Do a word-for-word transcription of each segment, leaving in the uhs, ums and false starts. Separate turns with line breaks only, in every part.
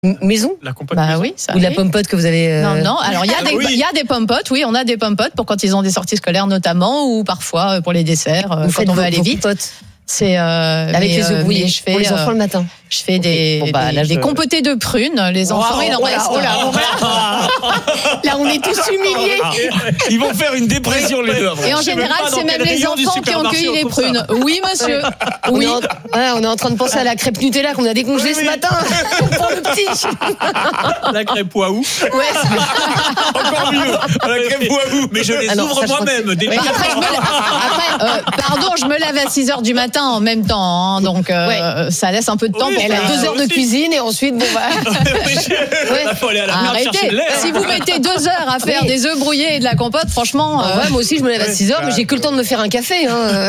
Maison ?
La compote
Bah
maison.
oui, ça
Ou de la
oui.
pompote que vous avez... Euh...
Non, non. Alors, il y a
Ah,
des,
oui.
il y a des pompotes, oui, on a des pompotes pour quand ils ont des sorties scolaires notamment, ou parfois euh, pour les desserts, euh,
Vous
quand
faites
on veut
vos-
aller
vos
vite.
compotes
C'est euh,
avec
mais,
les œufs
euh,
brouillés
mais je fais
pour les enfants
euh,
le matin.
je fais des,
Bon, bah,
des,
là, je-
des compotés de prunes. Les enfants,
Oh,
il en
oh là,
reste.
oh là, oh là. Là, on est tous humiliés.
Ils vont faire une dépression les deux.
Et en
Je sais même
général,
pas dans
c'est même
quel
les
rayon du
enfants qui ont
supermarché
cueilli
on
les
trouve ça.
prunes. Oui, monsieur.
On,
Oui.
est en, ouais, on est en train de penser à la crêpe Nutella qu'on a décongelée ce matin pour le petit.
La crêpe Waouh.
Ouais.
Encore mieux. La crêpe Waouh.
Mais je les
Ah non,
ouvre
ça, je crois
moi-même.
que
Des
Oui, après, je me lève- après, euh, pardon, je me lève à six heures du matin en même temps, hein, donc euh, ça laisse un peu de temps
Oui,
pour
Elle a
Ah,
deux heures de
aussi.
cuisine et ensuite, bon, bah.
Il faut aller à la merde chercher
Arrêtez.
de l'air.
Si vous mettez deux heures à faire
Oui.
des œufs brouillés et de la compote, franchement, euh,
Ouais, moi aussi, je me lève à six heures, mais j'ai que le temps de me faire un café. Hein.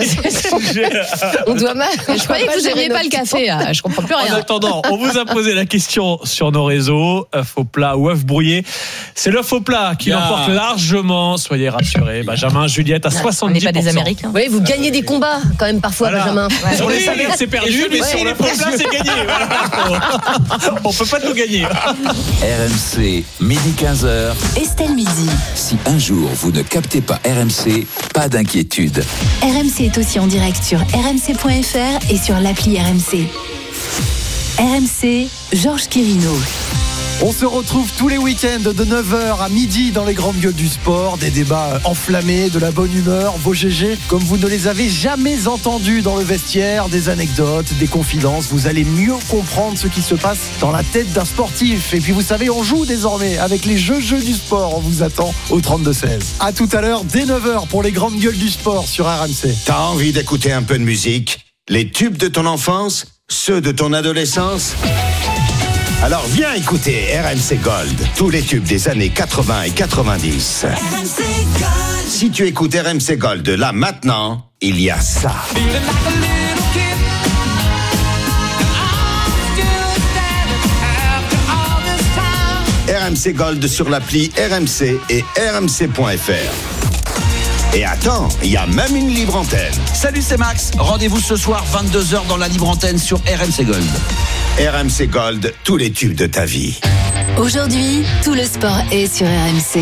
On doit mal.
je croyais que vous n'aimiez pas le café. Là. Je comprends plus
En
rien.
attendant, on vous a posé la question sur nos réseaux, œuf au plat ou œuf brouillé. C'est l'œuf au plat qui
Yeah.
l'emporte largement, soyez rassurés. Benjamin, Juliette à
On n'est
soixante-dix pour cent.
pas des Américains.
Oui, vous gagnez des combats quand même parfois,
Voilà.
Benjamin.
Sur les
Oui.
salaires, c'est perdu, mais
Ouais,
sur
il
l'œuf
est
au plat, c'est gagné. Voilà. On peut pas tout gagner.
R M C, midi quinze heures.
Estelle Midi.
Si un jour vous ne captez pas R M C, pas d'inquiétude.
R M C est aussi en direct sur r m c point f r et sur l'appli R M C. R M C, Georges Quirino.
On se retrouve tous les week-ends de neuf heures à midi dans les grandes gueules du sport. Des débats enflammés, de la bonne humeur, vos G G comme vous ne les avez jamais entendus dans le vestiaire, des anecdotes, des confidences. Vous allez mieux comprendre ce qui se passe dans la tête d'un sportif. Et puis vous savez, on joue désormais avec les jeux jeux du sport. On vous attend au trente-deux seize. À tout à l'heure dès neuf heures pour les grandes gueules du sport sur R M C.
T'as envie d'écouter un peu de musique? Les tubes de ton enfance? Ceux de ton adolescence? Alors viens écouter R M C Gold, tous les tubes des années quatre-vingts et quatre-vingt-dix. Si tu écoutes R M C Gold là maintenant, il y a ça. R M C Gold sur l'appli R M C et r m c point f r. Et attends, il y a même une libre antenne.
Salut, c'est Max. Rendez-vous ce soir vingt-deux heures dans la libre antenne sur R M C Gold.
R M C Gold, tous les tubes de ta vie.
Aujourd'hui, tout le sport est sur R M C.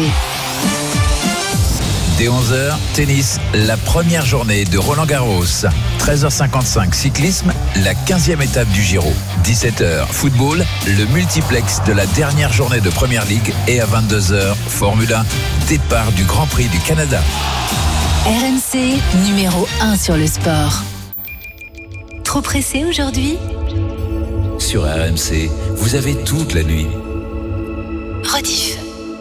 Dès onze heures, tennis, la première journée de Roland-Garros. treize heures cinquante-cinq, cyclisme, la quinzième étape du Giro. dix-sept heures, football, le multiplex de la dernière journée de Première Ligue. Et à vingt-deux heures, Formule un, départ du Grand Prix du Canada.
R M C, numéro un sur le sport. Trop pressé aujourd'hui ?
Sur R M C, vous avez toute la nuit.
Rediff.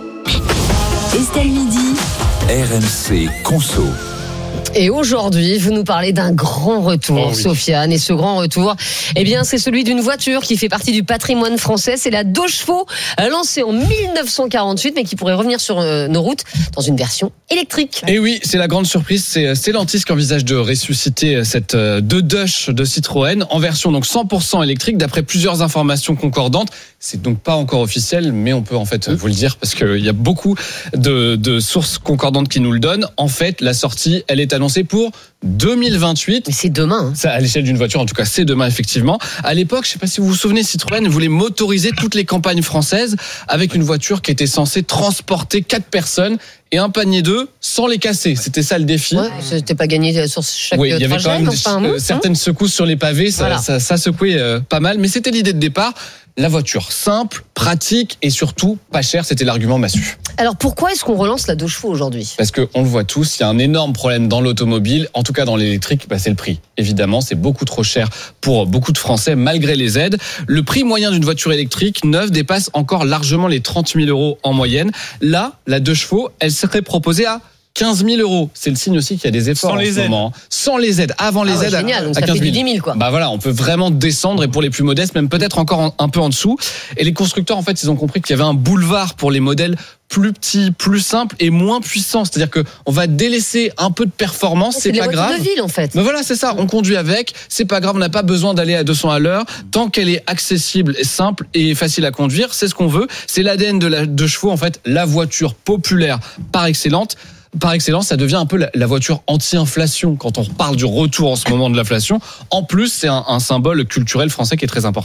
Estelle Midi.
R M C Conso.
Et aujourd'hui, vous nous parlez d'un grand retour,
Oh oui.
Sofiane. Et ce grand retour, eh bien, c'est celui d'une voiture qui fait partie du patrimoine français. C'est la deux chevaux, lancée en mille neuf cent quarante-huit, mais qui pourrait revenir sur euh, nos routes dans une version électrique.
Et oui, c'est la grande surprise. C'est Stellantis qui envisage de ressusciter cette euh, deux Dush de Citroën en version donc cent pour cent électrique, d'après plusieurs informations concordantes. C'est donc pas encore officiel, mais on peut en fait vous le dire parce qu'il y a beaucoup de, de sources concordantes qui nous le donnent. En fait, la sortie, elle est annoncée pour deux mille vingt-huit.
Mais c'est demain. Hein.
Ça, à l'échelle d'une voiture, en tout cas, c'est demain, effectivement. À l'époque, je sais pas si vous vous souvenez, Citroën voulait motoriser toutes les campagnes françaises avec une voiture qui était censée transporter quatre personnes et un panier d'œufs sans les casser. C'était ça le défi.
Ouais, c'était pas gagné sur chaque
Oui, il y avait
trajet,
quand même des-
enfin,
euh,
hein.
certaines secousses sur les pavés, ça,
Voilà.
ça, ça secouait euh, pas mal, mais c'était l'idée de départ. La voiture simple, pratique et surtout pas chère, c'était l'argument massu.
Alors pourquoi est-ce qu'on relance la deux chevaux aujourd'hui ?
Parce que on le voit tous, il y a un énorme problème dans l'automobile, en tout cas dans l'électrique, bah c'est le prix. Évidemment, c'est beaucoup trop cher pour beaucoup de Français malgré les aides. Le prix moyen d'une voiture électrique neuve dépasse encore largement les trente mille euros en moyenne. Là, la deux chevaux, elle serait proposée à quinze mille euros. C'est le signe aussi qu'il y a des efforts
Sans
en
les
ce
aides.
moment. Sans les aides. Avant les
Ah ouais,
aides, à-
génial, donc
à
ça
quinze
fait du
mille.
dix mille, quoi.
Bah voilà, on peut vraiment descendre, et pour les plus modestes, même peut-être encore en- un peu en dessous. Et les constructeurs, en fait, ils ont compris qu'il y avait un boulevard pour les modèles plus petits, plus simples et moins puissants. C'est-à-dire que on va délaisser un peu de performance,
C'est
c'est
les
pas
voitures
grave.
de ville en fait.
Mais voilà, c'est ça. On conduit avec. C'est pas grave. On n'a pas besoin d'aller à deux cents à l'heure. Tant qu'elle est accessible, simple et facile à conduire, c'est ce qu'on veut. C'est l'A D N de la deux chevaux. En fait, la voiture populaire par excellence. Par excellence, ça devient un peu la, la voiture anti-inflation quand on parle du retour en ce moment de l'inflation. En plus, c'est un, un symbole culturel français qui est très important.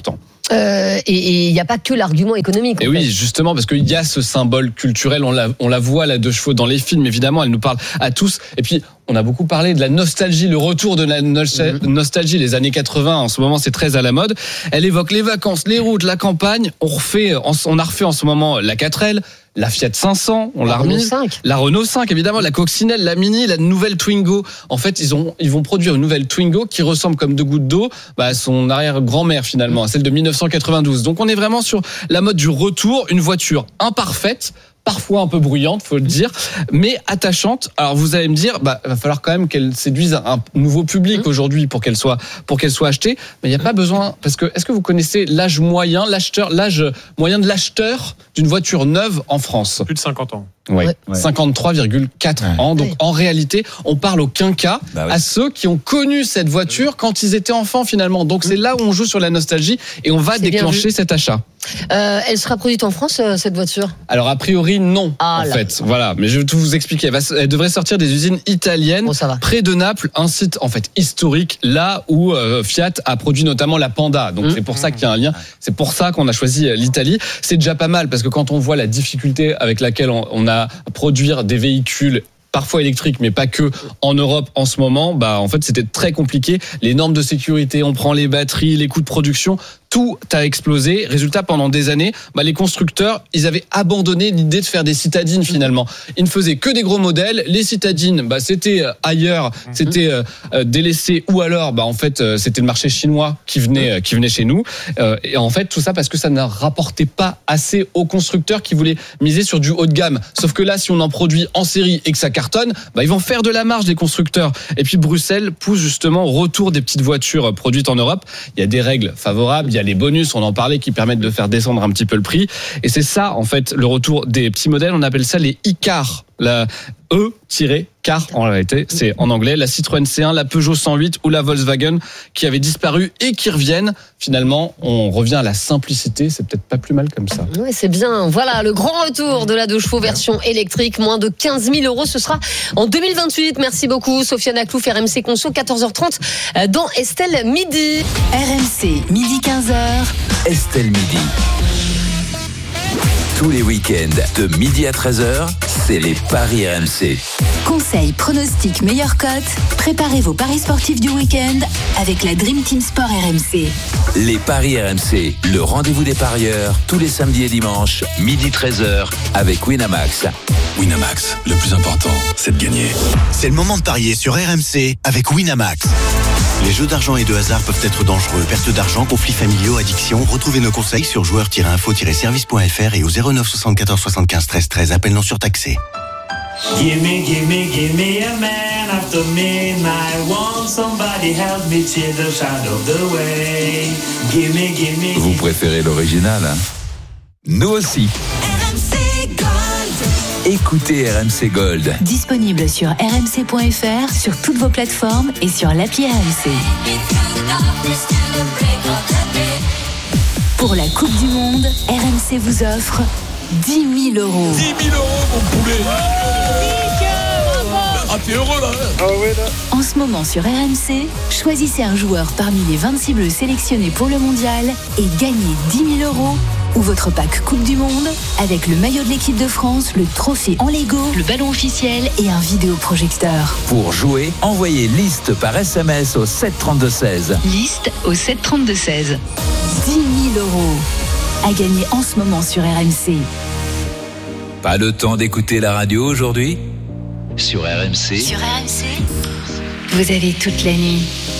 Euh, et il n'y a pas que l'argument économique.
Et oui, justement, parce qu'il y a ce symbole culturel, on la, on la voit, la deux chevaux, dans les films, évidemment, elle nous parle à tous. Et puis, on a beaucoup parlé de la nostalgie, le retour de la nostalgie, les années quatre-vingts, en ce moment, c'est très à la mode. Elle évoque les vacances, les routes, la campagne. On refait, on a refait en ce moment la quatre L, la Fiat cinq cents, on
la
l'a remis.
Renault cinq.
La Renault cinq, évidemment, la Coccinelle, la Mini, la nouvelle Twingo. En fait, ils ont, ils vont produire une nouvelle Twingo qui ressemble comme deux gouttes d'eau, bah, à son arrière-grand-mère, finalement, à celle de dix-neuf cent quatre-vingt-douze. Donc, on est vraiment sur la mode du retour, une voiture imparfaite, parfois un peu bruyante, faut le dire, mais attachante. Alors vous allez me dire, bah va falloir quand même qu'elle séduise un nouveau public mmh. aujourd'hui pour qu'elle soit pour qu'elle soit achetée. Mais il n'y a pas besoin, parce que est-ce que vous connaissez l'âge moyen, l'acheteur, l'âge moyen de l'acheteur d'une voiture neuve en France?
Plus de cinquante ans.
Oui,
ouais.
cinquante-trois virgule quatre ouais. ans. Donc ouais. en réalité, on parle au quinquas, bah oui. à ceux qui ont connu cette voiture quand ils étaient enfants finalement. Donc c'est là où on joue sur la nostalgie et on va c'est déclencher cet achat.
Euh, elle sera produite en France, euh, cette voiture?
Alors a priori non, ah, en
là.
fait. Voilà, mais je vais tout vous expliquer. Elle, va, elle devrait sortir des usines italiennes,
bon, ça va.
près de Naples, un site en fait historique, là où euh, Fiat a produit notamment la Panda. Donc mmh. c'est pour ça qu'il y a un lien. C'est pour ça qu'on a choisi l'Italie. C'est déjà pas mal parce que quand on voit la difficulté avec laquelle on, on a à produire des véhicules parfois électriques, mais pas que en Europe en ce moment, bah en fait c'était très compliqué. Les normes de sécurité, on prend les batteries, les coûts de production, tout a explosé. Résultat, pendant des années, bah, les constructeurs, ils avaient abandonné l'idée de faire des citadines finalement. Ils ne faisaient que des gros modèles. Les citadines, bah, c'était ailleurs, c'était euh, délaissé, ou alors, bah, en fait, euh, c'était le marché chinois qui venait, euh, qui venait chez nous. Euh, et en fait, tout ça parce que ça ne rapportait pas assez aux constructeurs qui voulaient miser sur du haut de gamme. Sauf que là, si on en produit en série et que ça cartonne, bah, ils vont faire de la marge, les constructeurs. Et puis Bruxelles pousse justement au retour des petites voitures produites en Europe. Il y a des règles favorables, il y a les bonus, on en parlait, qui permettent de faire descendre un petit peu le prix. Et c'est ça, en fait, le retour des petits modèles. On appelle ça les e-cars. La E-car, en réalité, c'est en anglais. La Citroën C un, la Peugeot cent huit ou la Volkswagen qui avaient disparu et qui reviennent. Finalement, on revient à la simplicité. C'est peut-être pas plus mal comme ça.
Oui, c'est bien. Voilà, le grand retour de la deux chevaux version électrique. Moins de quinze mille euros. Ce sera en deux mille vingt-huit. Merci beaucoup, Sofiane Aklouf, R M C Conso, quatorze heures trente dans Estelle Midi.
R M C, midi quinze heures.
Estelle Midi. Tous les week-ends, de midi à treize heures, c'est les paris R M C.
Conseils, pronostics, meilleures cotes. Préparez vos paris sportifs du week-end avec la Dream Team Sport R M C.
Les paris R M C, le rendez-vous des parieurs, tous les samedis et dimanches, midi treize heures, avec Winamax.
Winamax, le plus important, c'est de gagner. C'est le moment de parier sur R M C avec Winamax. Les jeux d'argent et de hasard peuvent être dangereux. Perte d'argent, conflits familiaux, addiction. Retrouvez nos conseils sur joueurs tiret info tiret service point f r et au zéro neuf soixante-quatorze soixante-quinze treize treize. Appel non surtaxé.
Gimme, gimme, gimme a man after midnight. Want somebody help me cheer the shadow of the way. Gimme, gimme.
Vous préférez l'original, hein? Nous aussi.
R M C Gold.
Écoutez R M C Gold.
Disponible sur r m c point f r, sur toutes vos plateformes et sur l'appli R M C. Pour la Coupe du Monde, R M C vous offre dix mille euros.
dix mille euros, mon poulet. Ah, t'es heureux là. Ah ouais, là.
En ce moment sur R M C, choisissez un joueur parmi les vingt-six bleus sélectionnés pour le mondial et gagnez dix mille euros ou votre pack Coupe du Monde avec le maillot de l'équipe de France, le trophée en Lego, le ballon officiel et un vidéoprojecteur.
Pour jouer, envoyez liste par S M S au sept trente-deux seize.
Liste au sept trente-deux seize. dix mille euros à gagner en ce moment sur R M C.
Pas le temps d'écouter la radio aujourd'hui? Sur R M C.
Sur R M C, vous avez toute la nuit.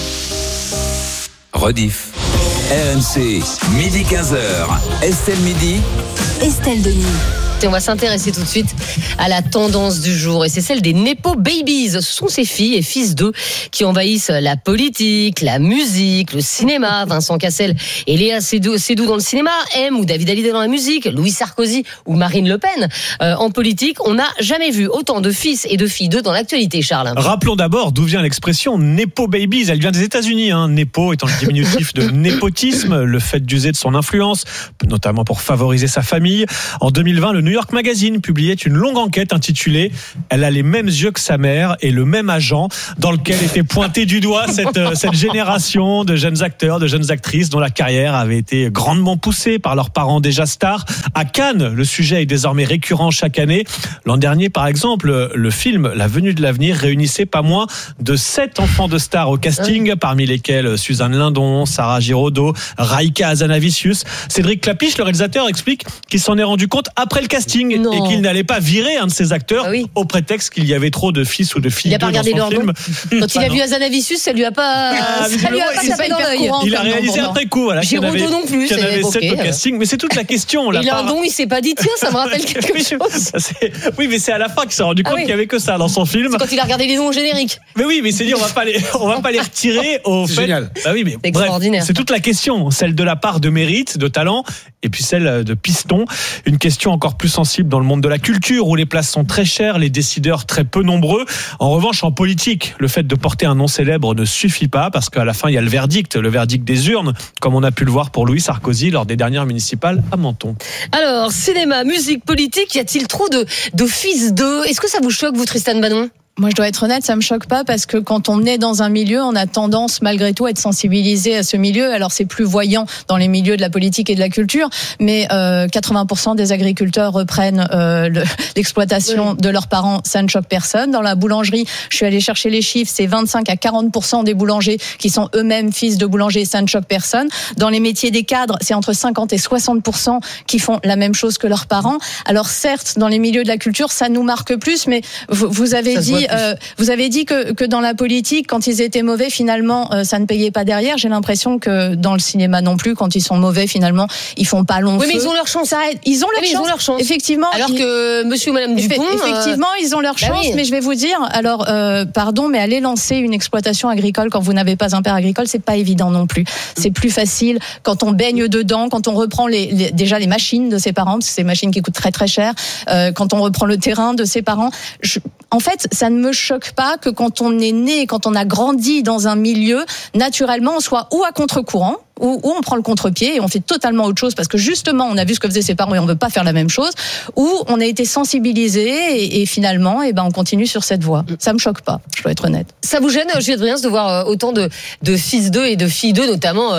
Rediff. R M C, midi quinze heures. Estelle Midi.
Estelle Denis.
Et on va s'intéresser tout de suite à la tendance du jour. Et c'est celle des Nepo Babies. Ce sont ces filles et fils d'eux qui envahissent la politique, la musique, le cinéma. Vincent Cassel et Léa Seydoux, Seydoux dans le cinéma, M ou David Hallyday dans la musique, Louis Sarkozy ou Marine Le Pen euh, en politique. On n'a jamais vu autant de fils et de filles d'eux dans l'actualité, Charles.
Rappelons d'abord d'où vient l'expression Nepo Babies. Elle vient des États-Unis. Hein. Nepo étant le diminutif de népotisme, le fait d'user de son influence, notamment pour favoriser sa famille. En deux mille vingt, le New York Magazine publiait une longue enquête intitulée « Elle a les mêmes yeux que sa mère et le même agent », dans lequel était pointé du doigt cette, cette génération de jeunes acteurs, de jeunes actrices dont la carrière avait été grandement poussée par leurs parents déjà stars. À Cannes, le sujet est désormais récurrent chaque année. L'an dernier, par exemple, le film La Venue de l'avenir réunissait pas moins de sept enfants de stars au casting, parmi lesquels Suzanne Lindon, Sarah Giraudot, Raïka Hazanavicius. Cédric Clapiche, le réalisateur, explique qu'il s'en est rendu compte après le casting non. et qu'il n'allait pas virer un de ses acteurs ah oui. au prétexte qu'il y avait trop de fils ou de filles dans son film.
Quand il a vu Hazanavicius, ça lui a pas, ah, ça lui a pas tapé dans l'œil.
Il a réalisé après coup, voilà.
Giraudot non plus.
Il y en avait sept au casting, mais c'est toute la question.
Et Lindon, il s'est pas dit tiens, ça me rappelle quelque chose.
Oui, mais c'est à la fin qu'il s'est rendu compte ah oui. qu'il y avait que ça dans son film.
C'est quand il a regardé les noms génériques.
Mais oui, mais c'est dit on va pas les, on va pas les retirer au
c'est
fait.
Génial.
Bah oui, mais
c'est
bref,
extraordinaire.
C'est toute la question, celle de la part de mérite, de talent, et puis celle de piston. Une question encore plus sensible dans le monde de la culture, où les places sont très chères, les décideurs très peu nombreux. En revanche, en politique, le fait de porter un nom célèbre ne suffit pas, parce qu'à la fin, il y a le verdict, le verdict des urnes, comme on a pu le voir pour Louis Sarkozy lors des dernières municipales à Menton.
Alors, cinéma, musique, politique, y a-t-il trop de, de fils d'eux ? Est-ce que ça vous choque, vous, Tristan Banon ?
Moi, je dois être honnête, ça me choque pas parce que quand on est dans un milieu, on a tendance malgré tout à être sensibilisé à ce milieu. Alors c'est plus voyant dans les milieux de la politique et de la culture, mais euh, quatre-vingts pour cent des agriculteurs reprennent euh, le, l'exploitation oui. de leurs parents. Ça ne choque personne. Dans la boulangerie, je suis allée chercher les chiffres, c'est vingt-cinq à quarante pour cent des boulangers qui sont eux-mêmes fils de boulangers. Ça ne choque personne. Dans les métiers des cadres, c'est entre cinquante et soixante pour cent qui font la même chose que leurs parents. Alors certes, dans les milieux de la culture, ça nous marque plus, mais vous, vous avez dit Euh, vous avez dit que, que dans la politique, quand ils étaient mauvais, finalement, euh, ça ne payait pas derrière. J'ai l'impression que dans le cinéma non plus, quand ils sont mauvais, finalement, ils font pas long
oui,
feu.
Oui, mais ils ont leur chance.
Ça, ils ont leur,
oui,
chance.
Ils ont leur chance.
Effectivement.
Alors
ils...
que Monsieur ou Madame Dupont,
effectivement, euh... ils ont leur chance. Bah oui. Mais je vais vous dire, alors, euh, pardon, mais aller lancer une exploitation agricole quand vous n'avez pas un père agricole, c'est pas évident non plus. C'est plus facile quand on baigne dedans, quand on reprend les, les déjà les machines de ses parents, parce que c'est des machines qui coûtent très très cher. Euh, quand on reprend le terrain de ses parents. Je... En fait, ça ne me choque pas que quand on est né, quand on a grandi dans un milieu, naturellement, on soit ou à contre-courant, ou, ou on prend le contre-pied et on fait totalement autre chose parce que justement, on a vu ce que faisaient ses parents et on veut pas faire la même chose, ou on a été sensibilisé et, et finalement, eh ben, on continue sur cette voie. Ça me choque pas, je dois être honnête.
Ça vous gêne, Juliette Briens, de voir autant de, de fils d'eux et de filles d'eux, notamment euh,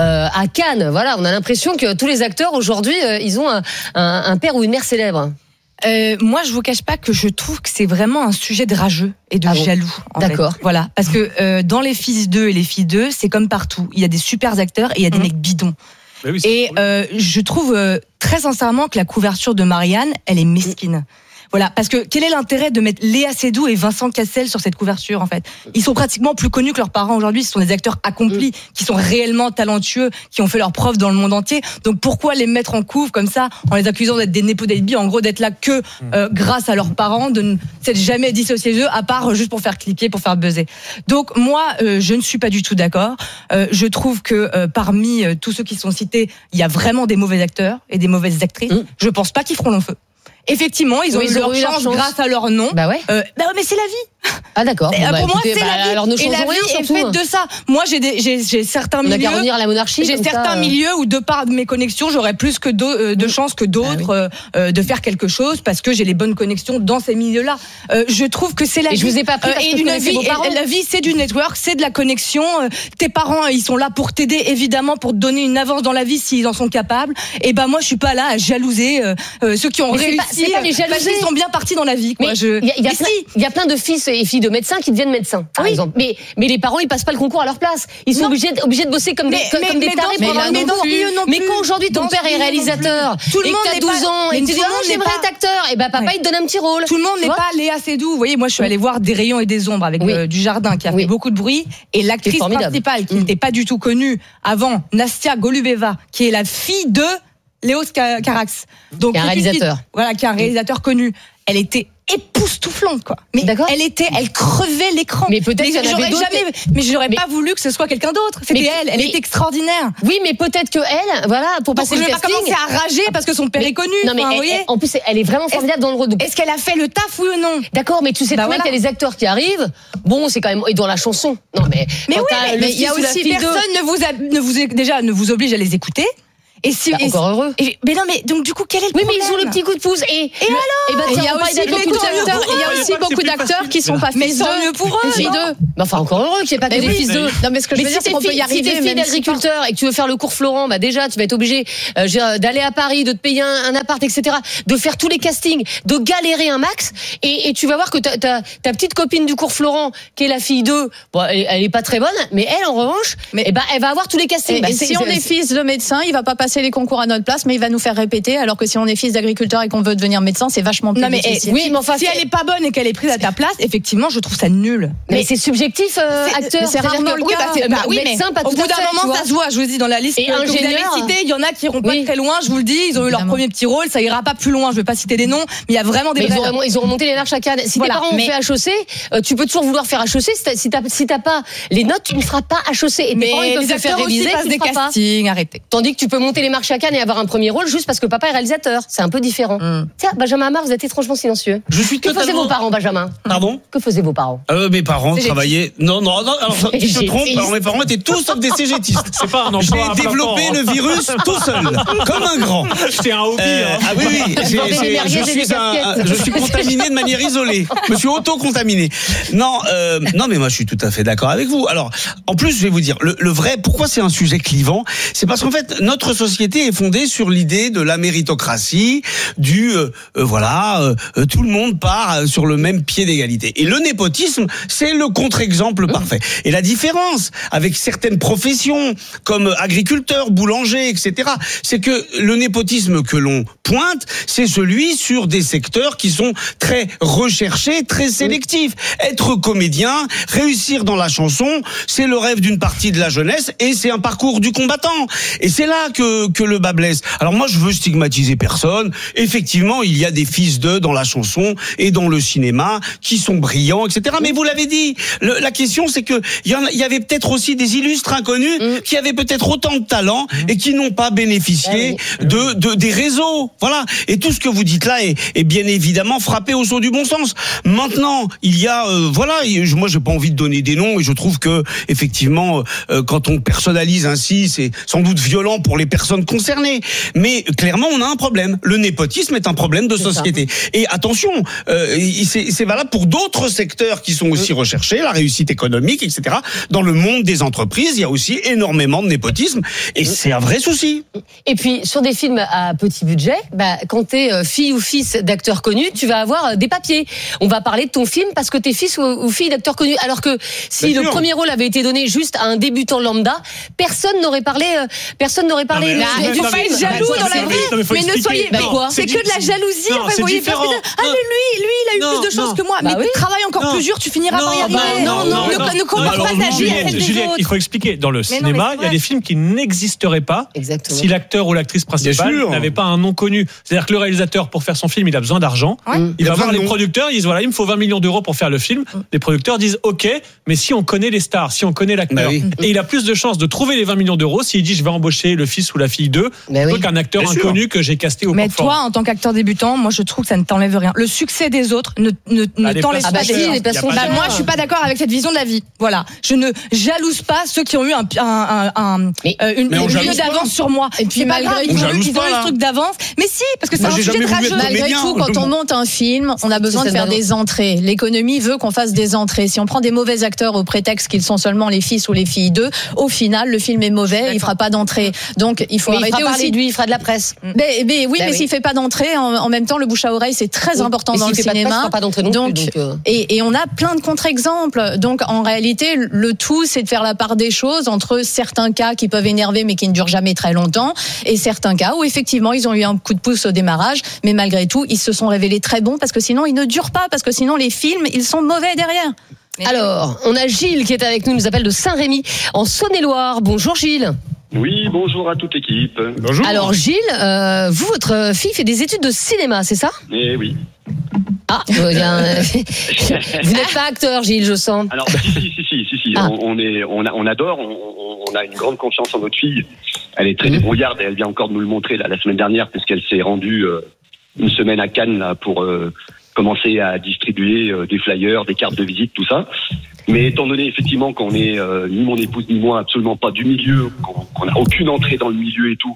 à Cannes. Voilà, on a l'impression que tous les acteurs aujourd'hui, euh, ils ont un, un, un père ou une mère célèbre.
Euh, moi, je vous cache pas que je trouve que c'est vraiment un sujet de rageux et de ah bon jaloux.
D'accord.
Fait. Voilà, parce que euh, dans les fils d'eux et les filles d'eux, c'est comme partout. Il y a des super acteurs et il y a des mmh. mecs bidons. Oui, et euh, je trouve euh, très sincèrement que la couverture de Marianne, elle est mesquine. Mmh. Voilà, parce que quel est l'intérêt de mettre Léa Seydoux et Vincent Cassel sur cette couverture en fait ? Ils sont pratiquement plus connus que leurs parents aujourd'hui. Ce sont des acteurs accomplis, qui sont réellement talentueux, qui ont fait leurs preuves dans le monde entier. Donc pourquoi les mettre en couve comme ça, en les accusant d'être des nepo baby, en gros d'être là que euh, grâce à leurs parents, de ne s'être jamais dissociés d'eux, à part juste pour faire cliquer, pour faire buzzer. Donc moi, euh, je ne suis pas du tout d'accord. Euh, je trouve que euh, parmi euh, tous ceux qui sont cités, il y a vraiment des mauvais acteurs et des mauvaises actrices. Mmh. Je pense pas qu'ils feront long feu. Effectivement, ils ont oui, eu, ils leur, ont eu chance leur chance grâce à leur nom.
Bah ouais.
Euh, bah ouais, mais c'est la vie.
Ah d'accord.
Bon, bah, pour moi, c'est bah, la vie.
Alors ne
et la vie
rien,
est faite de ça. Moi, j'ai des, j'ai, j'ai certains
On
milieux.
On a qu'à revenir à la monarchie.
J'ai certains
ça,
milieux où, de par mes connexions, j'aurais plus que de, euh, de chances que d'autres ah, oui. euh, de faire quelque chose parce que j'ai les bonnes connexions dans ces milieux-là. Euh, je trouve que c'est la
et
vie.
Je vous ai pas pris parce
euh,
que
et une vie. Et la vie, c'est du network, c'est de la connexion. Euh, tes parents, ils sont là pour t'aider, évidemment, pour te donner une avance dans la vie s'ils en sont capables. Et ben moi, je suis pas là à jalouser euh, euh, ceux qui ont
mais
réussi.
C'est pas, c'est pas les jalouser.
Parce qu'ils sont bien partis dans la vie. Quoi.
Mais
je...
il y a, y a
mais
plein,
si.
il y a plein de fils et filles de médecins qui deviennent médecins, par oui. exemple. Mais, mais les parents, ils passent pas le concours à leur place. Ils sont non. obligés, obligés de bosser comme des, mais, comme,
mais,
comme des tarés pour avoir
mais,
non
non
mais quand aujourd'hui ton père est réalisateur
tout le
et
monde
que t'as douze ans et que tu dis non, j'aimerais être acteur, et ben papa il te donne un petit rôle.
Tout le monde n'est pas Léa Seydoux. Vous voyez, moi je suis allée voir Des rayons et des ombres avec Dujardin qui a fait beaucoup de bruit et l'actrice principale qui n'était pas du tout connue avant, Nastia Golubeva, qui est la fille de Léos Carax. Donc
un réalisateur.
Voilà, qui est un réalisateur connu. Elle était époustouflante quoi. Mais D'accord. elle était, elle crevait l'écran.
Mais peut-être qu'il y en avait d'autres.
Jamais, mais j'aurais mais... pas voulu que ce soit quelqu'un d'autre. C'était mais, elle, elle mais... était extraordinaire.
Oui, mais peut-être que elle, voilà, pour passer
Donc,
le
casting. Je vais pas commencer à rager parce que son père
mais,
est connu.
Non mais
enfin,
elle, elle, en plus, elle est vraiment formidable dans le rôle.
Est-ce qu'elle a fait le taf oui ou non?
D'accord, mais tu sais bah, très bien qu'il y a les acteurs qui arrivent. Bon, c'est quand même et dans la chanson. Non mais.
Mais oui, mais il y a aussi personne ne vous ne vous déjà ne vous oblige à les écouter. Et si,
bah,
et
encore
si,
heureux.
Et, mais non, mais donc du coup, quel est le
oui,
problème?
mais ils ont le petit coup de pouce. Et,
et alors
et bah,
il y a aussi beaucoup d'acteurs, il y a aussi beaucoup d'acteurs qui sont pas fils d'eux.
Mais mieux pour eux.
Filles d'eux.
Mais enfin, encore heureux qu'il n'y ait pas que des
oui,
fils d'eux.
Non, mais ce que je veux dire, c'est qu'on peut y arriver.
Si t'es fille d'agriculteur et que tu veux faire le cours Florent, bah déjà, tu vas être obligé euh, d'aller à Paris, de te payer un, un appart, et cetera, de faire tous les castings, de galérer un max. Et, et tu vas voir que ta, ta, ta petite copine du cours Florent, qui est la fille d'eux, bon, elle, elle est pas très bonne, mais elle, en revanche, mais, eh ben, elle va avoir tous les castings.
Et,
bah,
et si on est fils de médecin, il va pas passer les concours à notre place, mais il va nous faire répéter. Alors que si on est fils d'agriculteur et qu'on veut devenir médecin, c'est vachement plus
non, mais,
difficile.
Oui, mais enfin, si elle est pas bonne et qu'elle est prise à ta place, effectivement, je trouve ça nul.
Mais, mais c'est subjectif, euh, acteur.
C'est rarement le
oui,
cas.
Bah, bah, oui,
médecin,
mais
pas tout
au bout d'un
fait,
moment, ça se voit. Je vous dis, dans la liste
et
que, que vous avez citée, il y en a qui iront pas oui. très loin. Je vous le dis, ils ont eu leur premier petit rôle. Ça ira pas plus loin. Je vais pas citer des noms, mais il y a vraiment des.
Mais ils, auront, ils auront monté les marches à Cannes. Si voilà, tes parents mais... ont fait H E C, euh, tu peux toujours vouloir faire H E C. Si t'as si t'as pas les notes, tu ne feras pas H E C. Et
mais
tes parents, ils peuvent te faire réviser.
Tu des castings, arrêtez.
Tandis que tu peux monter les marches à Cannes et avoir un premier rôle juste parce que papa est réalisateur. C'est un peu différent. Mm. Tiens, Benjamin Amar, vous êtes étrangement silencieux.
Je suis
que
totalement...
faisaient vos parents, Benjamin?
Pardon?
Que faisaient vos parents?
Euh, mes parents travaillaient. Non, non, non. Alors, tu te trompes. Alors, mes parents étaient tous sauf des cégétistes.
C'est pas un emploi.
J'ai développé le virus tout seul, comme un grand.
C'est un hobby.
Euh,
hein.
Ah oui, oui. J'ai, j'ai, je suis un, un, je suis contaminé de manière isolée. Je me suis auto-contaminé. Non, euh, non, mais moi, je suis tout à fait d'accord avec vous. Alors, en plus, je vais vous dire, le, le vrai, pourquoi c'est un sujet clivant? C'est parce qu'en fait, notre société est fondée sur l'idée de la méritocratie, du, euh, euh, voilà, euh, tout le monde part sur le même pied d'égalité. Et le népotisme, c'est le contre-exemple parfait. Et la différence avec certaines professions, comme agriculteur, boulanger, et cetera, c'est que le népotisme que l'on pointe, c'est celui sur des secteurs qui sont très recherchés, très sélectifs. Être comédien, réussir dans la chanson, c'est le rêve d'une partie de la jeunesse et c'est un parcours du combattant. Et c'est là que, que le bas blesse. Alors moi, je veux stigmatiser personne. Effectivement, il y a des fils d'eux dans la chanson et dans le cinéma qui sont brillants, et cetera. Mais vous l'avez dit, le, la question, c'est que il y, en a, il y avait peut-être aussi des illustres inconnus mmh. qui avaient peut-être autant de talent mmh. et qui n'ont pas bénéficié mmh. de, de des réseaux. Voilà. Et tout ce que vous dites là est, est bien évidemment frappé au saut du bon sens. Maintenant, il y a, euh, voilà, moi j'ai pas envie de donner des noms et je trouve que effectivement, euh, quand on personnalise ainsi, c'est sans doute violent pour les personnes concernées. Mais clairement, on a un problème. Le népotisme est un problème de société. Et attention, euh, c'est, c'est valable pour d'autres secteurs qui sont aussi recherchés, la réussite économique, et cetera. Dans le monde des entreprises, il y a aussi énormément de népotisme et c'est un vrai souci.
Et puis, sur des films à petit budget, bah, quand t'es fille ou fils d'acteurs connus, tu vas avoir des papiers. On va parler de ton film parce que t'es fils ou, ou fille d'acteurs connus. Alors que si Bien le sûr. premier rôle avait été donné juste à un débutant lambda, personne n'aurait parlé, euh, personne n'aurait parlé.
Non, mais, il faut pas être jaloux dans la vie. Mais, mais ne soyez pas quoi. C'est que de la jalousie.
Non,
en fait, vous voyez, parce que, ah, mais lui, lui, il a eu non, plus de chance non. que moi. Bah mais oui. travaille encore non. plus dur, tu finiras non, par y arriver. Bah, non, non, non. Ne, ne compare pas ta vie avec les autres.
Il faut expliquer. Dans le cinéma, il y a des films qui n'existeraient pas si l'acteur ou l'actrice principale n'avait pas un nom connu. C'est-à-dire que le réalisateur, pour faire son film, il a besoin d'argent. Il va voir les producteurs, ils disent voilà, il me faut vingt millions d'euros pour faire le film. Les producteurs disent ok, mais si on connaît les stars, si on connaît l'acteur, et il a plus de chances de trouver les vingt millions d'euros s'il dit je vais embaucher le fils ou la fille d'eux, plutôt qu'un acteur inconnu que j'ai casté au
Mais toi, en tant qu'acteur débutant, moi je trouve que ça ne t'enlève rien. Le succès des autres ne, ne, ne ah, t'enlève pas des choses. Bah, moi, je suis pas d'accord avec cette vision de la vie. Voilà, je ne jalouse pas ceux qui ont eu un, un, un, un mais, euh, une, une lieu d'avance sur moi. Et puis malgré tout, ils ont eu ce truc d'avance. Mais si, parce que c'est un sujet de rageux.
Malgré tout, quand on monte un film, on a besoin de faire des entrées. L'économie veut qu'on fasse des entrées. Si on prend des mauvais acteurs au prétexte qu'ils sont seulement les fils ou les filles d'eux, au final, le film est mauvais, il fera pas d'entrée. Donc, il faut
mais
arrêter
il fera
aussi.
De lui, il fera de la presse.
Mais, mais oui, bah mais oui. s'il fait pas d'entrée, en, en même temps, le bouche à oreille, c'est très oui. important
mais
dans le cinéma.
Pas de presse, il fera pas d'entrée non donc, plus, donc euh...
et, et on a plein de contre-exemples. Donc, en réalité, le tout, c'est de faire la part des choses entre certains cas qui peuvent énerver, mais qui ne durent jamais très longtemps, et certains cas où effectivement, ils ont eu un coup de pouce au démarrage, mais malgré tout, ils se sont révélés très bons parce que sinon, ils ne durent pas, parce que sinon, les films, ils sont mauvais derrière.
Mais Alors, on a Gilles qui est avec nous, il nous appelle de Saint-Rémy, en Saône-et-Loire. Bonjour Gilles.
Oui, bonjour à toute l'équipe.
Bonjour.
Alors Gilles, euh, vous, votre fille fait des études de cinéma, c'est ça ?
Eh oui.
Ah, euh, bien, vous n'êtes pas acteur, Gilles, je sens.
Alors, si, si, si, si, si, si. Ah. On, on, est, on, a, on adore, on, on a une grande confiance en notre fille. Elle est très mmh. débrouillarde et elle vient encore de nous le montrer là, la semaine dernière, puisqu'elle s'est rendue euh, une semaine à Cannes là, pour euh, commencer à distribuer euh, des flyers, des cartes de visite, tout ça. Mais étant donné effectivement qu'on est, euh, ni mon épouse ni moi, absolument pas du milieu, qu'on n'a aucune entrée dans le milieu et tout,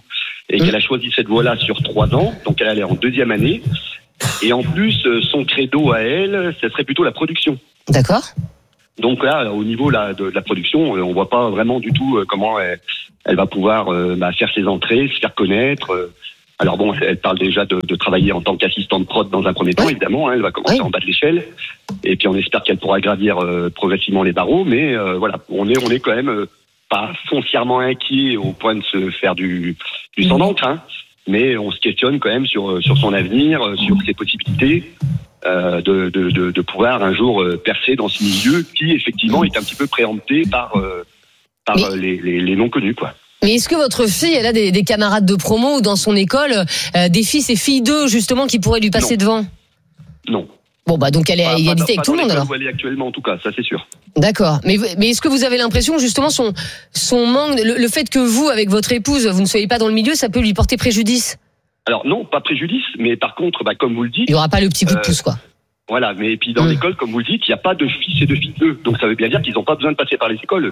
et qu'elle a choisi cette voie-là sur trois ans, donc elle est en deuxième année. Et en plus, son credo à elle, ce serait plutôt la production.
D'accord.
Donc là, au niveau là, de, de la production, on voit pas vraiment du tout comment elle, elle va pouvoir euh, bah, faire ses entrées, se faire connaître. Alors bon, elle parle déjà de, de travailler en tant qu'assistante prod dans un premier temps, évidemment. Hein, elle va commencer en bas de l'échelle, et puis on espère qu'elle pourra gravir euh, progressivement les barreaux. Mais euh, voilà, on est on est quand même euh, pas foncièrement inquiet au point de se faire du du sang d'encre, hein, mais on se questionne quand même sur sur son avenir, sur ses possibilités. Euh, de, de, de, de pouvoir un jour euh, percer dans ce milieu qui effectivement est un petit peu préempté par, euh, par euh, les, les, les non connus, quoi.
Mais est-ce que votre fille, elle a des, des camarades de promo ou dans son école, euh, des fils et filles d'eux justement qui pourraient lui passer
non.
devant?
Non.
Bon bah donc elle est à égalité avec tout le monde alors.
Où elle est actuellement en tout cas, ça c'est sûr.
D'accord. Mais mais est-ce que vous avez l'impression justement son son manque, le, le fait que vous avec votre épouse vous ne soyez pas dans le milieu, ça peut lui porter préjudice?
Alors non, pas préjudice, mais par contre, bah, comme vous le dites...
Il n'y aura pas le petit coup de pouce, quoi.
Euh, voilà, mais puis dans mmh. l'école, comme vous le dites, il n'y a pas de fils et de filles d'eux. Donc ça veut bien dire qu'ils n'ont pas besoin de passer par les écoles.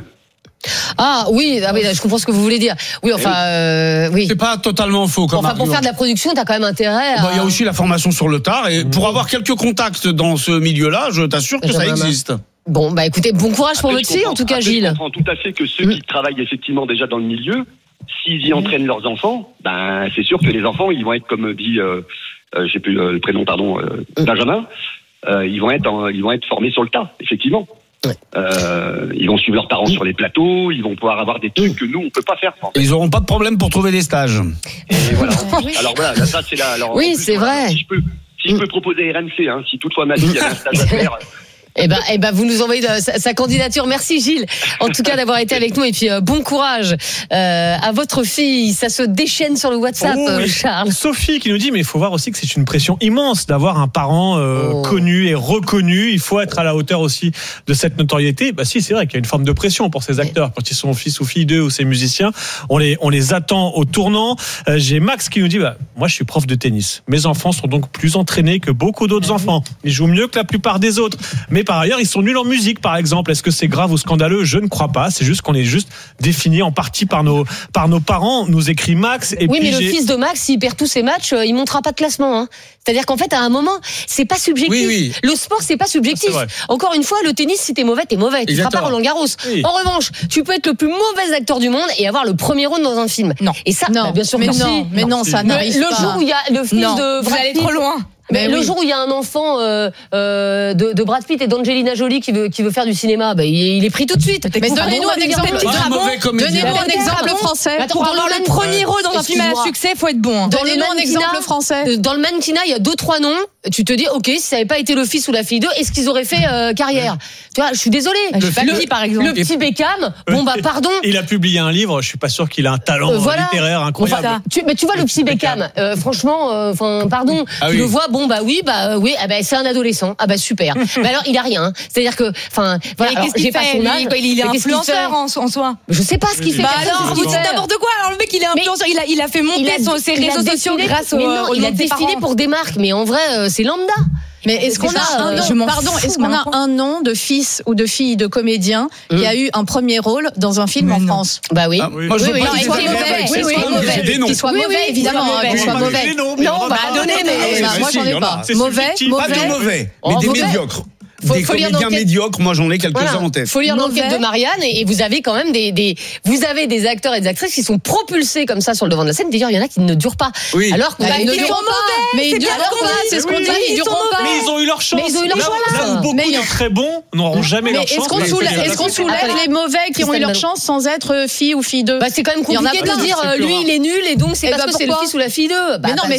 Ah oui, ah oui, je comprends ce que vous voulez dire. Oui, enfin, euh, oui.
C'est pas totalement faux. Comme
enfin,
argument.
Pour faire de la production, t'as quand même intérêt à...
Bah, il y a aussi la formation sur le tard, et pour avoir quelques contacts dans ce milieu-là, je t'assure que ça existe.
Bon, bah écoutez, bon courage pour
Après,
votre fille, en tout cas,
Après,
Gilles.
Je comprends tout à fait que ceux mmh. qui travaillent effectivement déjà dans le milieu, s'ils y entraînent leurs enfants, ben c'est sûr que les enfants, ils vont être, comme dit, euh, euh, j'ai plus euh, le prénom, pardon, euh, Benjamin, euh, ils vont être, en, ils vont être formés sur le tas, effectivement. Ouais. Euh, ils vont suivre leurs parents mmh. sur les plateaux, ils vont pouvoir avoir des trucs que nous on peut pas faire. En fait.
Ils auront pas de problème pour trouver des stages.
Et voilà. Alors voilà, là, ça c'est là. Alors,
oui,
plus,
c'est
voilà,
vrai.
Si je peux, si je peux proposer R M C, hein, si toutefois ma fille avait un stage à faire.
Eh ben, eh ben, vous nous envoyez de, sa, sa candidature. Merci Gilles, en tout cas d'avoir été avec nous et puis euh, bon courage euh, à votre fille. Ça se déchaîne sur le WhatsApp,
oh,
euh, Charles.
Sophie qui nous dit mais il faut voir aussi que c'est une pression immense d'avoir un parent euh, oh. connu et reconnu. Il faut être à la hauteur aussi de cette notoriété. Bah si, c'est vrai qu'il y a une forme de pression pour ces acteurs quand ils sont fils ou filles d'eux ou ces musiciens. On les on les attend au tournant. Euh, j'ai Max qui nous dit bah moi je suis prof de tennis. Mes enfants sont donc plus entraînés que beaucoup d'autres enfants. Ils jouent mieux que la plupart des autres. Mais par ailleurs, ils sont nuls en musique, par exemple. Est-ce que c'est grave ou scandaleux? Je ne crois pas. C'est juste qu'on est juste défini en partie par nos, par nos parents, nous écrit Max. Et
oui,
puis
mais
j'ai...
le fils de Max, s'il perd tous ses matchs, il montera pas de classement. Hein. C'est-à-dire qu'en fait, à un moment, c'est pas subjectif.
Oui, oui.
Le sport, c'est pas subjectif. C'est Encore une fois, le tennis, si t'es mauvais, t'es mauvais. Tu feras pas Roland Garros. Oui. En revanche, tu peux être le plus mauvais acteur du monde et avoir le premier rôle dans un film.
Non.
Et ça,
non.
Bah, bien sûr,
mais
non.
non, mais non, ça n'arrive
le,
pas.
Le jour où il y a le fils
non,
de
vous
Brad
allez
Pitt,
trop loin.
Mais, mais le
oui.
jour où il y a un enfant euh, euh, de, de Brad Pitt et d'Angelina Jolie qui veut qui veut faire du cinéma, bah, il, il est pris tout de suite.
Mais donnez-nous un exemple. Donnez-nous un exemple français.
Pour avoir le premier rôle dans un film à succès, faut être bon.
Donnez-nous un exemple français. Dans le mannequinat, il y a deux trois noms. Tu te dis, ok, si ça n'avait pas été le fils ou la fille d'eux, est-ce qu'ils auraient fait euh, carrière? Tu vois, je suis désolée.
Le, le, par exemple.
Le petit Beckham. Bon bah pardon.
Il a publié un livre. Je suis pas sûr qu'il a un talent euh, voilà. littéraire incroyable.
Enfin, tu, mais tu vois le petit Beckham. Euh, franchement, enfin euh, pardon. Ah, tu oui. le vois. Bon bah oui, bah oui. Ah bah c'est un adolescent. Ah bah super. Mais alors il a rien. C'est-à-dire que, enfin, voilà.
Qu'est-ce qu'il fait? Il, il est influenceur en, en soi.
Je sais pas ce qu'il fait.
Bah alors, vous dites n'importe quoi. Alors le mec, il est influenceur. Il a, il a fait monter ses réseaux sociaux grâce au.
Il a défilé pour des marques, mais en vrai, c'est lambda.
Mais est-ce qu'on a un nom, pardon, est-ce qu'on a un nom de fils ou de fille de comédien mmh. qui a eu un premier rôle dans un film mais en non. France?
Bah oui.
Ah, oui.
Moi, je
oui, oui,
pas
qu'il soit mauvais, qu'il soit mauvais, évidemment, qu'il soit mauvais.
Non, bah donnez, mais
moi j'en ai pas. Mauvais,
pas de mauvais, mais des médiocres.
Faut,
des
faut
comédiens médiocres, moi j'en ai quelques-uns voilà. en tête.
Faut lire l'enquête de Marianne et, et vous avez quand même des, des, vous avez des acteurs et des actrices qui sont propulsés comme ça sur le devant de la scène. D'ailleurs, il y en a qui ne durent pas.
Oui.
Alors que
bah,
bah,
ils ne durent pas. Mais ils durent pas. C'est ce qu'on dit. Ils durent pas.
Mais ils ont eu leur chance.
Mais ils ont eu leur chance.
Là où beaucoup de très bons n'auront jamais leur chance.
Est-ce qu'on soulève les mauvais qui ont eu leur chance sans être filles ou filles d'eux?
Bah c'est quand même compliqué de dire lui il est nul et donc c'est parce que c'est le fils ou la fille d'eux.
Mais non, mais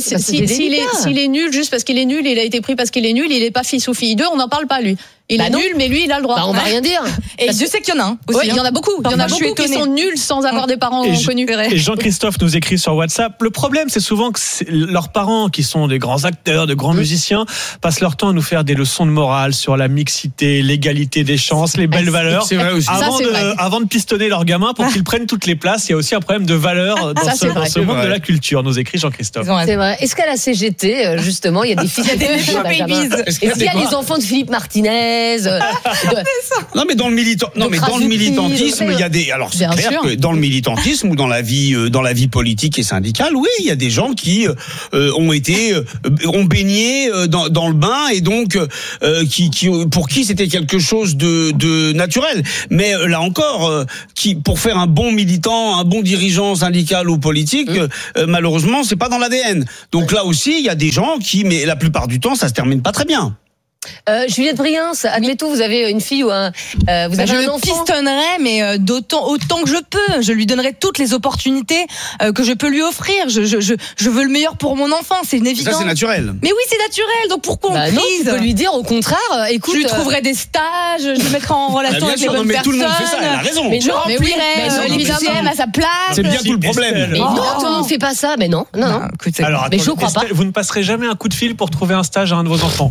s'il est nul juste parce qu'il est nul, il a été pris parce qu'il est nul, il est pas fils ou fille d'eux, on n'en parle pas lui. Il bah est non. nul, mais lui, il a le droit.
Bah on va rien dire.
Et je sais qu'il y en a un.
Oui, il y en a beaucoup. Il y en a beaucoup qui sont nuls sans avoir des parents connus.
Et Jean-Christophe nous écrit sur WhatsApp. Le problème, c'est souvent que leurs parents, qui sont des grands acteurs, de grands musiciens, passent leur temps à nous faire des leçons de morale sur la mixité, l'égalité des chances, les belles valeurs.
C'est vrai aussi.
Avant,
ça,
de,
vrai.
avant de pistonner leurs gamins pour qu'ils prennent toutes les places, il y a aussi un problème de valeur dans
ça,
ce, dans ce monde de la culture, nous écrit Jean-Christophe.
C'est vrai. Est-ce qu'à la C G T, justement, il y a des fils
et des babies?
Est-ce qu'il y a les enfants de Philippe Martinez? malaise. De...
Non, mais dans le militant, non, mais dans le militantisme, il y a des, alors c'est
Bien
clair
sûr.
que dans le militantisme ou dans la vie, euh, dans la vie politique et syndicale, oui, il y a des gens qui euh, ont été, euh, ont baigné euh, dans, dans le bain et donc euh, qui, qui, pour qui c'était quelque chose de, de naturel. Mais euh, là encore, euh, qui, pour faire un bon militant, un bon dirigeant syndical ou politique, mmh. euh, malheureusement, c'est pas dans l'A D N. Donc là aussi, il y a des gens qui, mais la plupart du temps, ça se termine pas très bien.
Euh, Juliette Briens, admettons, vous avez une fille ou un, euh, vous
bah
avez
je
un
le
enfant.
pistonnerai, mais euh, d'autant autant que je peux. Je lui donnerai toutes les opportunités euh, que je peux lui offrir. Je, je, je, je veux le meilleur pour mon enfant, c'est une évidence.
Ça, c'est naturel.
Mais oui, c'est naturel. Donc pourquoi
bah
on
non,
crise?
tu peux lui dire au contraire. Euh, écoute,
je lui trouverai des stages, je le mettrai en relation
bah,
avec
sûr,
les bonnes
non, mais
personnes.
tout le monde fait ça, elle a raison.
Mais je remplirai
mais oui,
euh,
mais
les
non,
P C M à sa place.
C'est bien tout le problème.
Mais
Oh.
non, tout le monde fait pas ça. Mais non, non, non.
Alors,
mais
attends,
je crois pas.
Estelle, vous ne passerez jamais un coup de fil pour trouver un stage à un de vos enfants?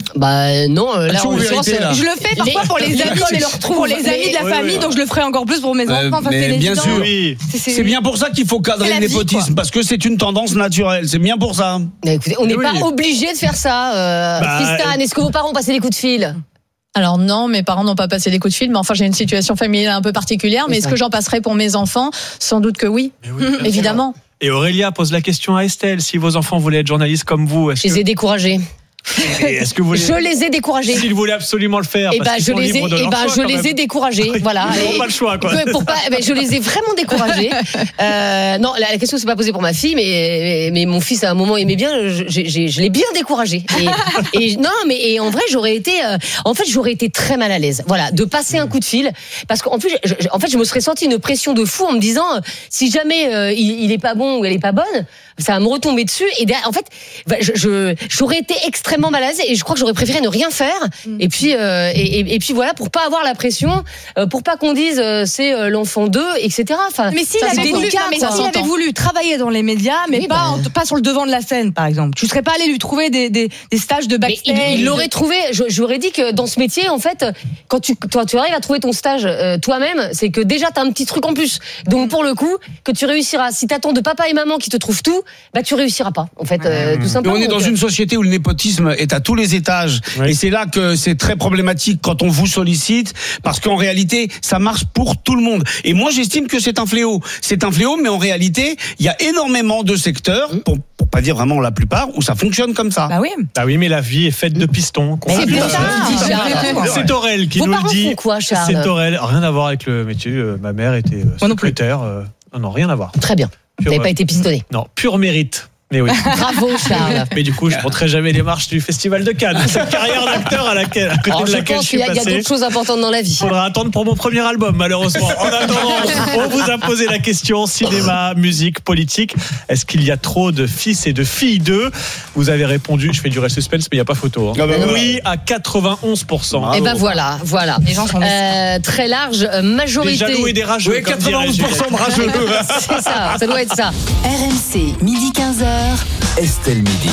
Bah non, là
Action
en
ou
l'occurrence,
vérité, là
Je le fais parfois pour les amis,
L'école, elle le retrouve.
pour les amis de la
Oui,
famille,
oui.
donc je le ferai encore plus pour mes
Euh,
enfants. Enfin,
mais
c'est
bien
évident.
sûr.
Oui.
C'est-
C'est bien pour ça qu'il faut cadrer
C'est
le
la vie,
népotisme,
quoi.
parce que c'est une tendance naturelle. C'est bien pour ça.
Bah, écoutez, on n'est
Oui.
pas obligé de faire ça. Euh,
Bah,
Tristan, est-ce que vos parents ont passé des coups de fil?
Alors non, mes parents n'ont pas passé des coups de fil, mais enfin j'ai une situation familiale un peu particulière. Mais est-ce que j'en passerai pour mes enfants? Sans doute que oui,
Mais oui, bien sûr.
évidemment.
Et Aurélia pose la question à Estelle, si vos enfants voulaient être journalistes comme vous, est-ce
Je les ai
que,
découragés.
est-ce que vous voulez,
Je les ai découragés.
s'ils voulaient absolument le faire,
Et
parce
bah
qu'ils
je
sont
les ai,
libres de
et
leur
bah
choix,
je
quand
les
même.
ai découragés. Voilà.
Ils n'ont
Et-
pas le choix, quoi.
que pour pas, ben, je les ai vraiment découragés. Euh, non, la, la question s'est pas posée pour ma fille, mais, mais, mais mon fils à un moment aimait bien. Je, j'ai- j'ai- je l'ai bien découragé. Et, et non, mais et en vrai, j'aurais été, euh, en fait, j'aurais été très mal à l'aise. Voilà, de passer un coup de fil, parce qu'en plus, je, je- en fait, je me serais senti une pression de fou en me disant, euh, si jamais euh, il, il est pas bon ou elle est pas bonne, ça va me retomber dessus. Et derrière, en fait, bah, je, je, j'aurais été extrêmement mal à l'aise et je crois que j'aurais préféré ne rien faire. Et puis, euh, et, et, et puis voilà, pour pas avoir la pression, euh, pour pas qu'on dise euh, c'est euh, l'enfant d'eux, et cetera. Enfin,
Mais s'il
ça,
avait,
c'est
voulu,
délicat,
non, mais
quoi.
s'il avait voulu travailler dans les médias, mais
Oui,
pas,
bah.
en- pas sur le devant de la scène, par exemple, tu serais pas allé lui trouver des, des, des stages de
Mais
backstage.
il, il l'aurait trouvé. Je, j'aurais dit que dans ce métier, en fait, quand tu, toi, tu arrives à trouver ton stage euh, toi-même, c'est que déjà t'as un petit truc en plus. Donc pour le coup, que tu réussiras. Si t'attends de papa et maman qui te trouvent tout, bah tu réussiras pas. En fait, euh, tout
Mais
simplement.
on est dans
Donc,
une société où le népotisme est à tous les étages.
Oui.
Et c'est là que c'est très problématique quand on vous sollicite, parce qu'en réalité, ça marche pour tout le monde. Et moi, j'estime que c'est un fléau. C'est un fléau, mais en réalité, il y a énormément de secteurs, pour, pour pas dire vraiment la plupart, où ça fonctionne comme ça.
Bah oui.
Ah oui, mais la vie est faite de pistons.
Mais c'est
Qu'on
pour
a-
ça, dit Charles.
C'est Aurel qui
Vos
nous le
parents
dit.
font quoi, Charles
C'est Aurel. Rien à voir avec le métier. Euh, Ma mère était euh,
Moi non plus.
secrétaire. euh, Non, non, rien à voir.
Très bien. Vous
Pur,
n'avez pas
euh,
été pistonné.
Non, pur mérite. Mais oui.
Bravo, Charles.
Mais du coup, je monterai jamais les marches du Festival de Cannes. Cette carrière d'acteur à, laquelle, à côté
Alors,
de
je
laquelle
pense
je suis
qu'il y a, il y a
passé.
d'autres choses importantes dans la vie.
Faudra attendre pour mon premier album, malheureusement. En attendant, on vous a posé la question cinéma, musique, politique. Est-ce qu'il y a trop de fils et de filles d'eux? Vous avez répondu. Je fais du suspense, mais il n'y a pas photo. Hein.
Ah bah voilà.
Oui, à quatre-vingt-onze pour cent.
Et ben voilà, voilà.
Les gens sont
Euh, très large euh,
Des
majorité.
jaloux et des rageux.
Oui,
comme dirait
quatre-vingt-onze pour cent de
Juliette.
rageux.
C'est ça, ça doit être ça.
R M C, midi quinze heures.
Estelle Midi.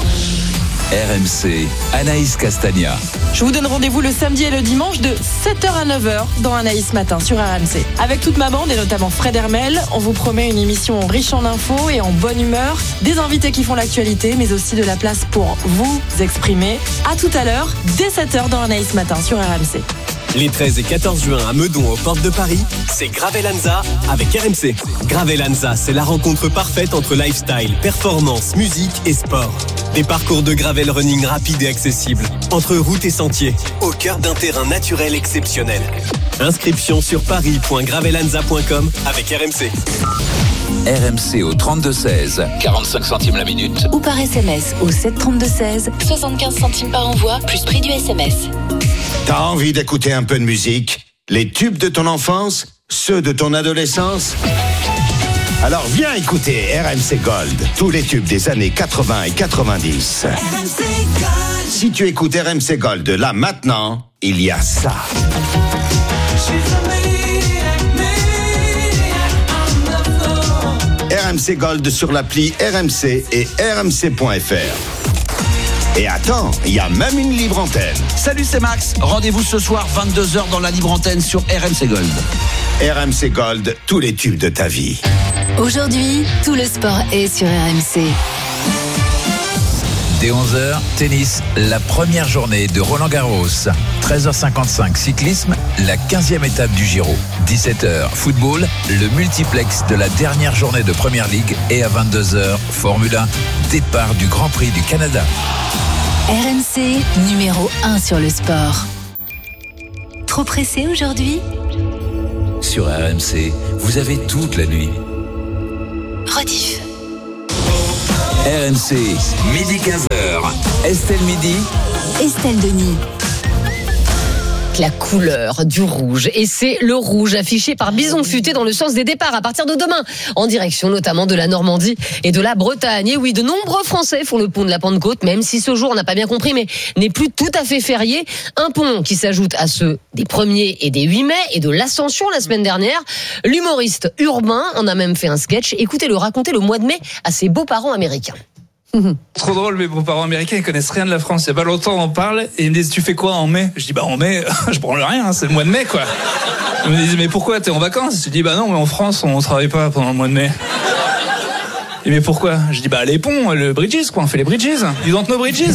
R M C, Anaïs Castagna.
Je vous donne rendez-vous le samedi et le dimanche de sept heures à neuf heures dans Anaïs Matin sur R M C. Avec toute ma bande et notamment Fred Hermel, on vous promet une émission riche en infos et en bonne humeur, des invités qui font l'actualité, mais aussi de la place pour vous exprimer. À tout à l'heure, dès sept heures dans Anaïs Matin sur R M C.
Les treize et quatorze juin à Meudon aux portes de Paris, c'est Gravelanza avec R M C. Gravelanza, c'est la rencontre parfaite entre lifestyle, performance, musique et sport. Des parcours de gravel running rapides et accessibles, entre routes et sentiers, au cœur d'un terrain naturel exceptionnel. Inscription sur paris point gravelanza point com avec R M C.
R M C au trente-deux seize, quarante-cinq centimes la minute.
Ou par S M S au sept trente-deux seize, soixante-quinze centimes par envoi, plus prix du S M S.
T'as envie d'écouter un peu de musique? Les tubes de ton enfance? Ceux de ton adolescence? Alors viens écouter R M C Gold, tous les tubes des années quatre-vingts et quatre-vingt-dix. Si tu écoutes R M C Gold là maintenant, il y a ça. R M C Gold sur l'appli R M C et R M C point F R. Et attends, il y a même une libre antenne.
Salut, c'est Max. Rendez-vous ce soir vingt-deux heures dans la libre antenne sur R M C Gold.
R M C Gold, tous les tubes de ta vie.
Aujourd'hui, tout le sport est sur R M C.
Dès onze heures, tennis, la première journée de Roland-Garros. treize heures cinquante-cinq, cyclisme, la quinzième étape du Giro. dix-sept heures, football, le multiplex de la dernière journée de Première Ligue. Et à vingt-deux heures, Formule un, départ du Grand Prix du Canada.
R M C, numéro un sur le sport. Trop pressé aujourd'hui ?
Sur R M C, vous avez toute la nuit.
Rediff.
R M C, midi quinze heures. Estelle Midi.
Estelle Denis.
La couleur du rouge. Et c'est le rouge affiché par Bison Futé dans le sens des départs à partir de demain, en direction notamment de la Normandie et de la Bretagne. Et oui, de nombreux Français font le pont de la Pentecôte, même si ce jour, on n'a pas bien compris, mais n'est plus tout à fait férié. Un pont qui s'ajoute à ceux des premiers et des huit mai et de l'Ascension la semaine dernière. L'humoriste Urbain en a même fait un sketch. Écoutez-le raconter le mois de mai à ses beaux-parents américains.
Trop drôle, mes beaux-parents américains, ils connaissent rien de la France. Il y a pas longtemps, on en parle et ils me disent, tu fais quoi en mai? Je dis, bah en mai, je branle rien, c'est le mois de mai, quoi. Ils me disent, mais pourquoi, t'es en vacances? Je dis, bah non, mais en France, on travaille pas pendant le mois de mai. Et mais pourquoi? Je dis, bah les ponts, le bridges, quoi, on fait les bridges. You don't know bridges?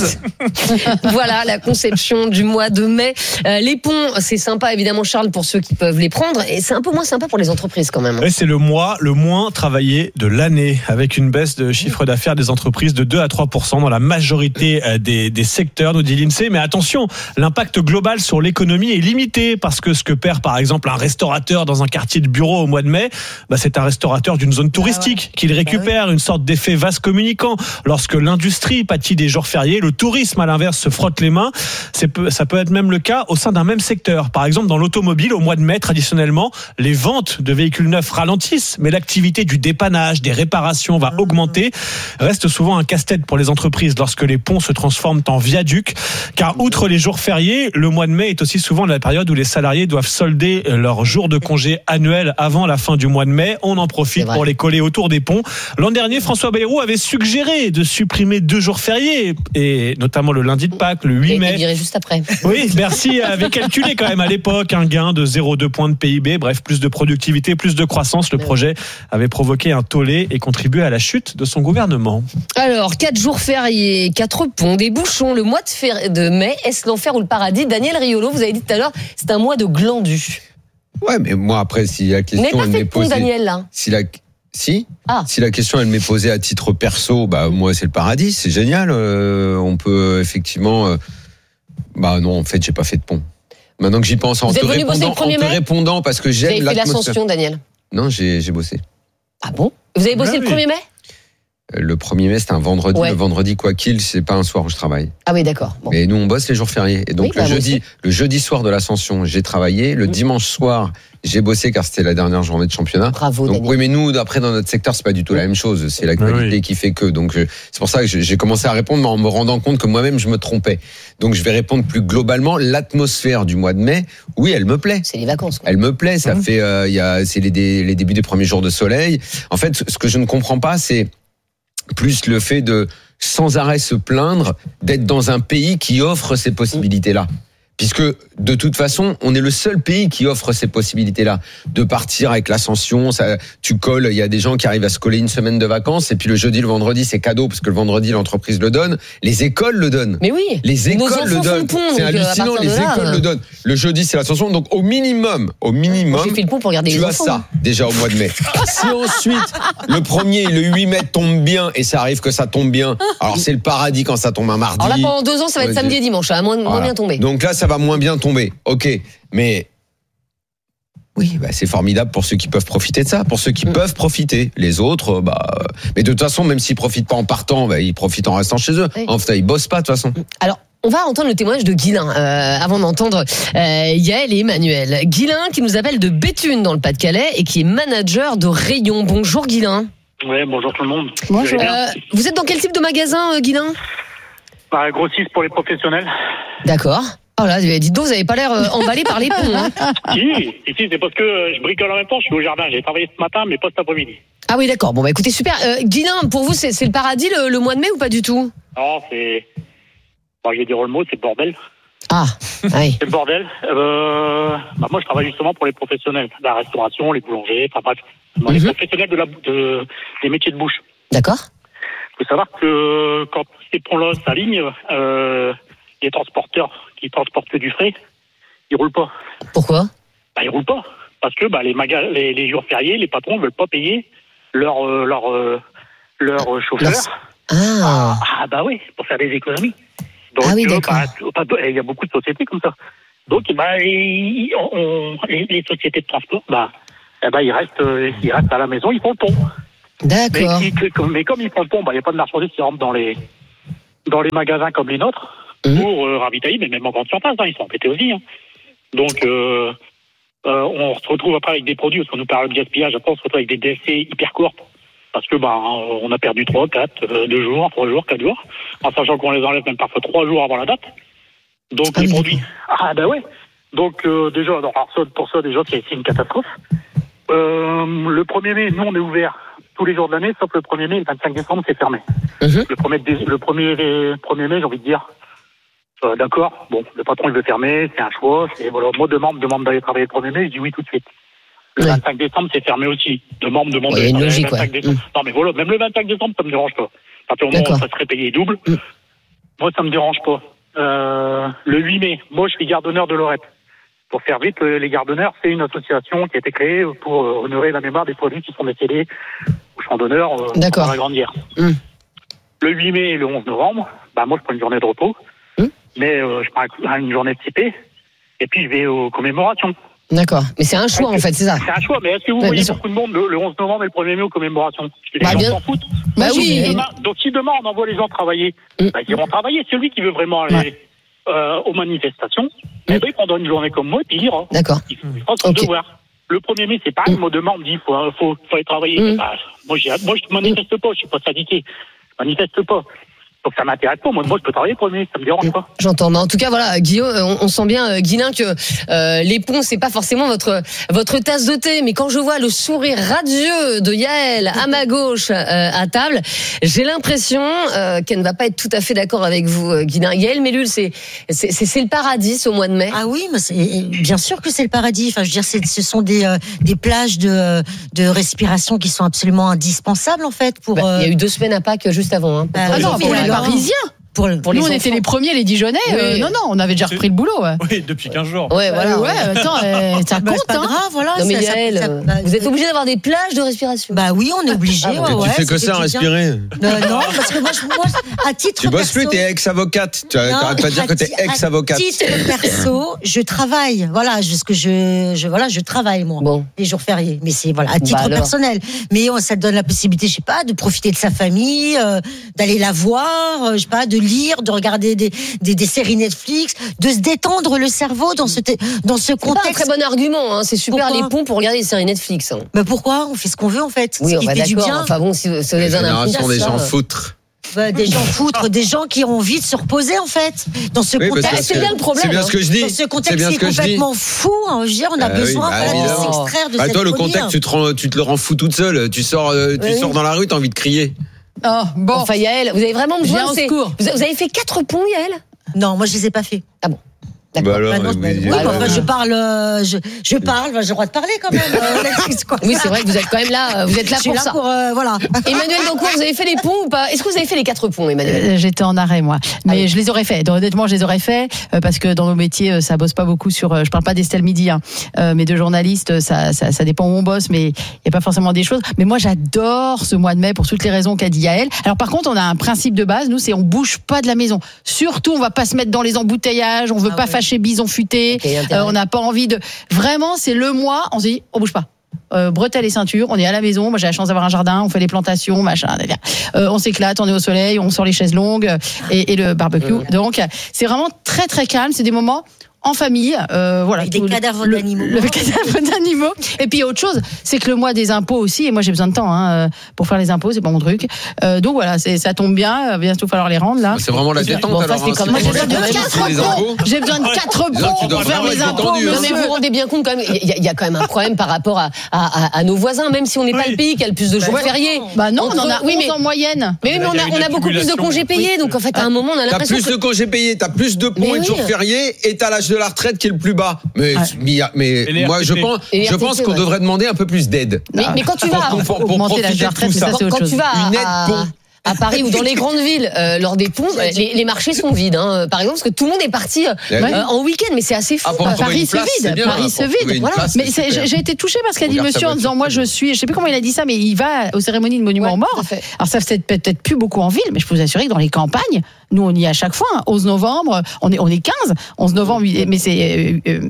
Voilà la conception du mois de mai. Euh, les ponts, c'est sympa évidemment, Charles, pour ceux qui peuvent les prendre, et c'est un peu moins sympa pour les entreprises quand même.
Oui, c'est le mois le moins travaillé de l'année, avec une baisse de chiffre d'affaires des entreprises de deux à trois pour cent dans la majorité des, des secteurs, nous dit l'INSEE. Mais attention, l'impact global sur l'économie est limité, parce que ce que perd par exemple un restaurateur dans un quartier de bureau au mois de mai, bah, c'est un restaurateur d'une zone touristique ah ouais. qu'il récupère, une sorte d'effet vase communicant. Lorsque l'industrie pâtit des jours fériés, le tourisme à l'inverse se frotte les mains. C'est peu, ça peut être même le cas au sein d'un même secteur. Par exemple, dans l'automobile, au mois de mai, traditionnellement, les ventes de véhicules neufs ralentissent, mais l'activité du dépannage, des réparations va augmenter. Reste souvent un casse-tête pour les entreprises lorsque les ponts se transforment en viaducs. Car outre les jours fériés, le mois de mai est aussi souvent la période où les salariés doivent solder leurs jours de congé annuels avant la fin du mois de mai. On en profite pour les coller autour des ponts. L'an dernier, François Bayrou avait suggéré de supprimer deux jours fériés, et notamment le lundi de Pâques, le huit mai.
Et viré juste après.
Oui, Bercy avait calculé quand même à l'époque un gain de zéro virgule deux points de P I B, bref, plus de productivité, plus de croissance. Le projet avait provoqué un tollé et contribué à la chute de son gouvernement.
Alors, quatre jours fériés, quatre ponts, des bouchons, le mois de, fer... de mai, est-ce l'enfer ou le paradis? Daniel Riolo, vous avez dit tout à l'heure, c'est un mois de glandus.
Ouais, mais moi après, si la question
vous n'avez pas fait
elle
de pont,
posée,
Daniel, là
si la Si,
ah.
si la question elle m'est posée à titre perso, bah moi c'est le paradis, c'est génial. Euh, on peut effectivement, euh, bah non en fait j'ai pas fait de pont. Maintenant que j'y pense, en te répondant, en te répondant parce que j'aime l'atmosphère.
Vous avez fait l'Ascension, Daniel?
Non, j'ai j'ai bossé.
Ah bon? Vous avez bossé ah, le premier mai?
Le premier mai, c'était un vendredi.
Ouais.
Le vendredi, quoi qu'il, c'est pas un soir où je travaille.
Ah oui, d'accord. Bon.
Mais nous, on bosse les jours fériés. Et donc, oui, le, bah, jeudi, le jeudi soir de l'Ascension, j'ai travaillé. Le mmh. dimanche soir, j'ai bossé car c'était la dernière journée de championnat.
Bravo,
donc,
Daniel.
oui, mais nous, après, dans notre secteur, c'est pas du tout la même chose. C'est la qualité oui. qui fait que. Donc, c'est pour ça que j'ai commencé à répondre, mais en me rendant compte que moi-même, je me trompais. Donc, je vais répondre plus globalement. L'atmosphère du mois de mai, oui, elle me plaît.
C'est les vacances, quoi.
Elle me plaît. Ça
mmh.
fait, euh, il y a, c'est les, les débuts des premiers jours de soleil. En fait, ce que je ne comprends pas, c'est plus le fait de sans arrêt se plaindre d'être dans un pays qui offre ces possibilités-là. Puisque, de toute façon, on est le seul pays qui offre ces possibilités-là. De partir avec l'Ascension, ça, tu colles, il y a des gens qui arrivent à se coller une semaine de vacances, et puis le jeudi, le vendredi, c'est cadeau, parce que le vendredi, l'entreprise le donne. Les écoles le donnent.
Mais oui.
Les écoles le donnent. C'est hallucinant, les
là,
écoles
euh...
le donnent. Le jeudi, c'est l'Ascension. Donc, au minimum, au minimum,
j'ai fait le pont pour regarder
tu
les
as
enfants.
ça, déjà au mois de mai. Si ensuite, le premier et le huit mai tombent bien, et ça arrive que ça tombe bien, alors c'est le paradis quand ça tombe un mardi.
Alors là, pendant deux ans, ça va être samedi et dimanche, ça va moins,
voilà.
moins bien tomber.
Donc là, ça va moins bien tomber. Ok, mais oui, bah c'est formidable pour ceux qui peuvent profiter de ça, pour ceux qui mmh. peuvent profiter. Les autres, bah, mais de toute façon, même s'ils profitent pas en partant, bah, ils profitent en restant chez eux. Oui. En fait, ils bossent pas de toute façon.
Alors. On va entendre le témoignage de Guilain euh, avant d'entendre euh, Yael et Emmanuel. Guilain qui nous appelle de Béthune dans le Pas-de-Calais et qui est manager de rayon. Bonjour Guilain.
Oui, bonjour tout le monde.
Bonjour. Euh, vous êtes dans quel type de magasin, euh, Guilain?
Bah, grossiste pour les professionnels.
D'accord. Oh là, dites donc, vous n'avez pas l'air euh, emballé par les ponts. Hein.
Si, si, c'est parce que euh, je bricole en même temps, je suis au jardin. J'ai travaillé ce matin, mais pas cet après-midi.
Ah oui, d'accord. Bon, bah écoutez, super. Euh, Guilain, pour vous, c'est, c'est le paradis le, le mois de mai ou pas du tout?
Non, c'est... Bon, je vais dire le mot, c'est le bordel.
Ah, oui.
C'est le bordel. Euh, bah, moi, je travaille justement pour les professionnels. La restauration, les boulangers, enfin bref. Mm-hmm. Les professionnels de la, de, des métiers de bouche.
D'accord.
Il faut savoir que quand ces ponts-là s'alignent, euh, les transporteurs qui transportent du frais, ils roulent pas.
Pourquoi?
Bah, ils roulent pas. Parce que bah, les, maga- les, les jours fériés, les patrons ne veulent pas payer leurs euh, leur, euh, leur chauffeurs.
Ah.
ah bah oui, pour faire des économies. Donc,
ah oui,
euh,
d'accord.
bah, il y a beaucoup de sociétés comme ça. Donc, bah, ils, on, on, les, les sociétés de transport, bah, eh bah, ils restent, euh, ils restent à la maison, ils font le pont.
D'accord.
Mais, qui, mais comme ils font le pont, bah, il n'y a pas de marchandises qui rentrent dans les, dans les magasins comme les nôtres mmh. pour euh, ravitailler, mais même en grande surface, hein, ils sont embêtés aussi. Hein. Donc, euh, euh, on se retrouve après avec des produits, parce qu'on nous parle de gaspillage, après on se retrouve avec des D L C hyper courts, parce que bah, on a perdu trois, quatre, deux jours, trois jours, quatre jours, en sachant qu'on les enlève même parfois trois jours avant la date. Donc ah, les oui, produits. Ah ben ouais. Donc euh, déjà, alors, pour ça déjà c'est une catastrophe. Euh, le premier mai, nous on est ouvert tous les jours de l'année, sauf le premier mai, le vingt-cinq décembre c'est fermé. Uh-huh. Le premier le premier premier mai, j'ai envie de dire, euh, d'accord, bon, le patron il veut fermer, c'est un choix, c'est voilà, moi deux membres demandent d'aller travailler le premier mai, je dis oui tout de suite. Le ouais. vingt-cinq décembre c'est fermé aussi. Deux membres demandent
ouais,
d'aller travailler
logique,
le vingt-cinq
ouais.
décembre.
Mmh.
Non mais voilà, même le vingt-cinq décembre ça me dérange pas. À partir du moment où ça serait payé double, mmh. moi ça me dérange pas. Euh, le huit mai, moi je suis garde d'honneur de Lorette. Pour faire vite, les gardes d'honneur, c'est une association qui a été créée pour honorer la mémoire des produits qui sont décédés au champ d'honneur euh, pendant la Grande Guerre. Mmh. Le huit mai et le onze novembre, bah moi je prends une journée de repos, mmh. mais euh, je prends une journée de C P et puis je vais aux commémorations.
D'accord, mais c'est un choix en fait, c'est ça.
C'est un choix, mais est-ce que vous ouais, voyez beaucoup de monde le, le onze novembre et le premier mai aux commémorations? Les
bah,
gens
bien...
s'en foutent.
Bah
donc,
oui.
Si demain, donc si demain on envoie les gens travailler, mmh. bah, ils iront travailler. Celui qui veut vraiment aller ouais. euh, aux manifestations, mmh. eh ben, il prendra une journée comme moi et puis il ira.
D'accord.
Il faut son okay. devoir. Le premier mai, c'est pareil. Mmh. Moi, demain, on me dit faut, faut, faut aller travailler. Mmh. Bah, moi, j'ai, moi, je manifeste pas. Je suis pas syndiqué. Je manifeste pas. Donc ça m'intéresse pas. Moi, moi, je peux travailler pour lui, ça me dérange pas.
J'entends. Mais en tout cas, voilà, Guillaume, on, on sent bien, Guilin, que euh, les ponts, c'est pas forcément votre votre tasse de thé. Mais quand je vois le sourire radieux de Yael à ma gauche euh, à table, j'ai l'impression euh, qu'elle ne va pas être tout à fait d'accord avec vous, Guilin. Yael Mellul, c'est c'est c'est le paradis ce mois de mai.
Ah oui, mais c'est, bien sûr que c'est le paradis. Enfin, je veux dire, c'est, ce sont des euh, des plages de de respiration qui sont absolument indispensables en fait pour.
Bah, il y a eu deux semaines à Pâques juste avant. Hein,
bah, ah non, pour les Parisiens.
Pour,
pour Nous, on était les premiers, les Dijonais. Oui. Euh, non, non, on avait déjà repris le boulot. Ouais.
Oui, depuis quinze jours.
Ouais, voilà.
Euh, ouais, attends, euh, ça compte,
bah,
hein.
Grave, voilà.
Non, mais
ça,
Yael,
ça, ça,
euh, vous êtes obligé d'avoir des plages de respiration.
Bah oui, on est obligé.
Ah,
ouais,
tu
ouais,
fais que ça, respirer.
Euh, non, parce que moi, je, moi à titre
tu bosses
perso,
plus, t'es ex-avocate. Tu n'arrêtes pas de dire que t'es ex-avocate.
À titre perso, je travaille. Voilà, ce que je, je, voilà, je travaille, moi.
Bon.
Les jours fériés. Mais c'est, voilà, à titre
bah
personnel. Mais oh, ça te donne la possibilité, je sais pas, de profiter de sa famille, euh, d'aller la voir, euh, je sais pas, de lire, de regarder des, des, des séries Netflix, de se détendre le cerveau dans ce, dans ce contexte.
C'est pas un très bon argument, hein. C'est super pourquoi les ponts pour regarder des séries Netflix. Hein.
Mais pourquoi? On fait ce qu'on veut, en fait.
Oui,
ce
on
qui
va
fait
d'accord.
Du bien.
Enfin bon, si vous avez un impôt.
Ce sont des gens foutres.
Bah, des gens foutres, des gens qui ont envie de se reposer en fait dans ce
oui,
contexte.
C'est bien le problème.
C'est bien ce que je dis.
Dans ce contexte
c'est bien
qui
ce
est
que
complètement fou. Hein, je veux dire, on a euh, besoin
oui, bah,
voilà, de s'extraire de
bah,
cette
toi, le
folie,
contexte,
hein.
tu te, rends, tu te le rends fou toute seule. Tu sors, euh, tu oui. sors dans la rue, t'as envie de crier.
Oh, bon.
Enfin, Yael, vous avez vraiment besoin de ces...
secours.
Vous avez fait quatre ponts, Yael?
Non, moi je les ai pas fait.
Ah bon.
Bah alors,
bah non, oui, oui, bah, enfin, je parle, euh, je, je parle, bah, j'ai le droit de parler quand même. Euh, quoi.
Oui, c'est vrai que vous êtes quand même là, vous êtes là
je
pour
là
ça.
Pour, euh, voilà.
Emmanuel Dancourt, vous avez fait les ponts ou pas? Est-ce que vous avez fait les quatre ponts, Emmanuel?
euh, J'étais en arrêt moi, mais ah oui. je les aurais fait. Honnêtement, je les aurais fait euh, parce que dans nos métiers, ça bosse pas beaucoup sur. Euh, je parle pas d'Estelle Midi, hein, euh, mais de journalistes, ça, ça, ça dépend où on bosse, mais il y a pas forcément des choses. Mais moi, j'adore ce mois de mai pour toutes les raisons qu'a dit Yael. Alors par contre, on a un principe de base, nous, c'est on bouge pas de la maison. Surtout, on va pas se mettre dans les embouteillages, on veut ah pas ouais. fâcher Bison Futé. Okay, euh, on n'a pas envie de. Vraiment, c'est le mois. On se dit, on bouge pas. Euh, bretelles et ceinture, on est à la maison. Moi, j'ai la chance d'avoir un jardin. On fait les plantations, machin. Euh, on s'éclate, on est au soleil, on sort les chaises longues et, et le barbecue. Mmh. Donc, c'est vraiment très très calme. C'est des moments en famille, euh, voilà.
Avec des cadavres
le,
d'animaux.
Le, le cadavre d'animaux. Et puis, il y a autre chose, c'est que le mois des impôts aussi, et moi, j'ai besoin de temps, hein, pour faire les impôts, c'est pas mon truc. Euh, donc voilà, c'est, ça tombe bien, il va bientôt falloir les rendre, là.
C'est vraiment la détente,
bon,
alors.
Enfin,
hein,
moi, j'ai besoin de quatre ponts. J'ai besoin de quatre ponts pour faire mes impôts.
Non, mais vous vous rendez bien compte, quand même, il y, y a quand même un problème par rapport à, à, à, à nos voisins, même si on n'est pas oui. le pays qui a le plus de jours bah, fériés.
Bah non, on en a oui, mais en moyenne.
Mais on a, on a beaucoup plus de congés payés, donc en fait, à un moment, on a l'impression.
T'as plus de congés payés, t'as plus de ponts et de jours fériés, et t'as l'âge de la retraite qui est le plus bas. Mais, ouais. mais, mais moi, je pense, je pense qu'on ouais. devrait demander un peu plus d'aide.
Mais, mais quand tu vas
pour, pour, pour augmenter l'âge de la retraite, ça, c'est autre chose.
Quand tu vas
une aide pour
à Paris ou dans les grandes villes, euh, lors des ponts, euh, les, les marchés sont vides, hein, par exemple, parce que tout le monde est parti euh,
Ouais.
euh, en week-end, mais c'est assez fou.
Ah, pour
quoi.
trouver Paris une se place, vide, c'est bien, Paris se vide. Voilà. Mais c'est- j'ai j'ai été touchée parce qu'a dit le monsieur en disant moi je suis, je sais plus comment il a dit ça, mais il va aux cérémonies de monuments aux morts. Alors ça fait peut-être plus beaucoup en ville, mais je peux vous assurer que dans les campagnes, nous on y est à chaque fois. hein. onze novembre, on est on est quinze, onze novembre, mais c'est euh, euh,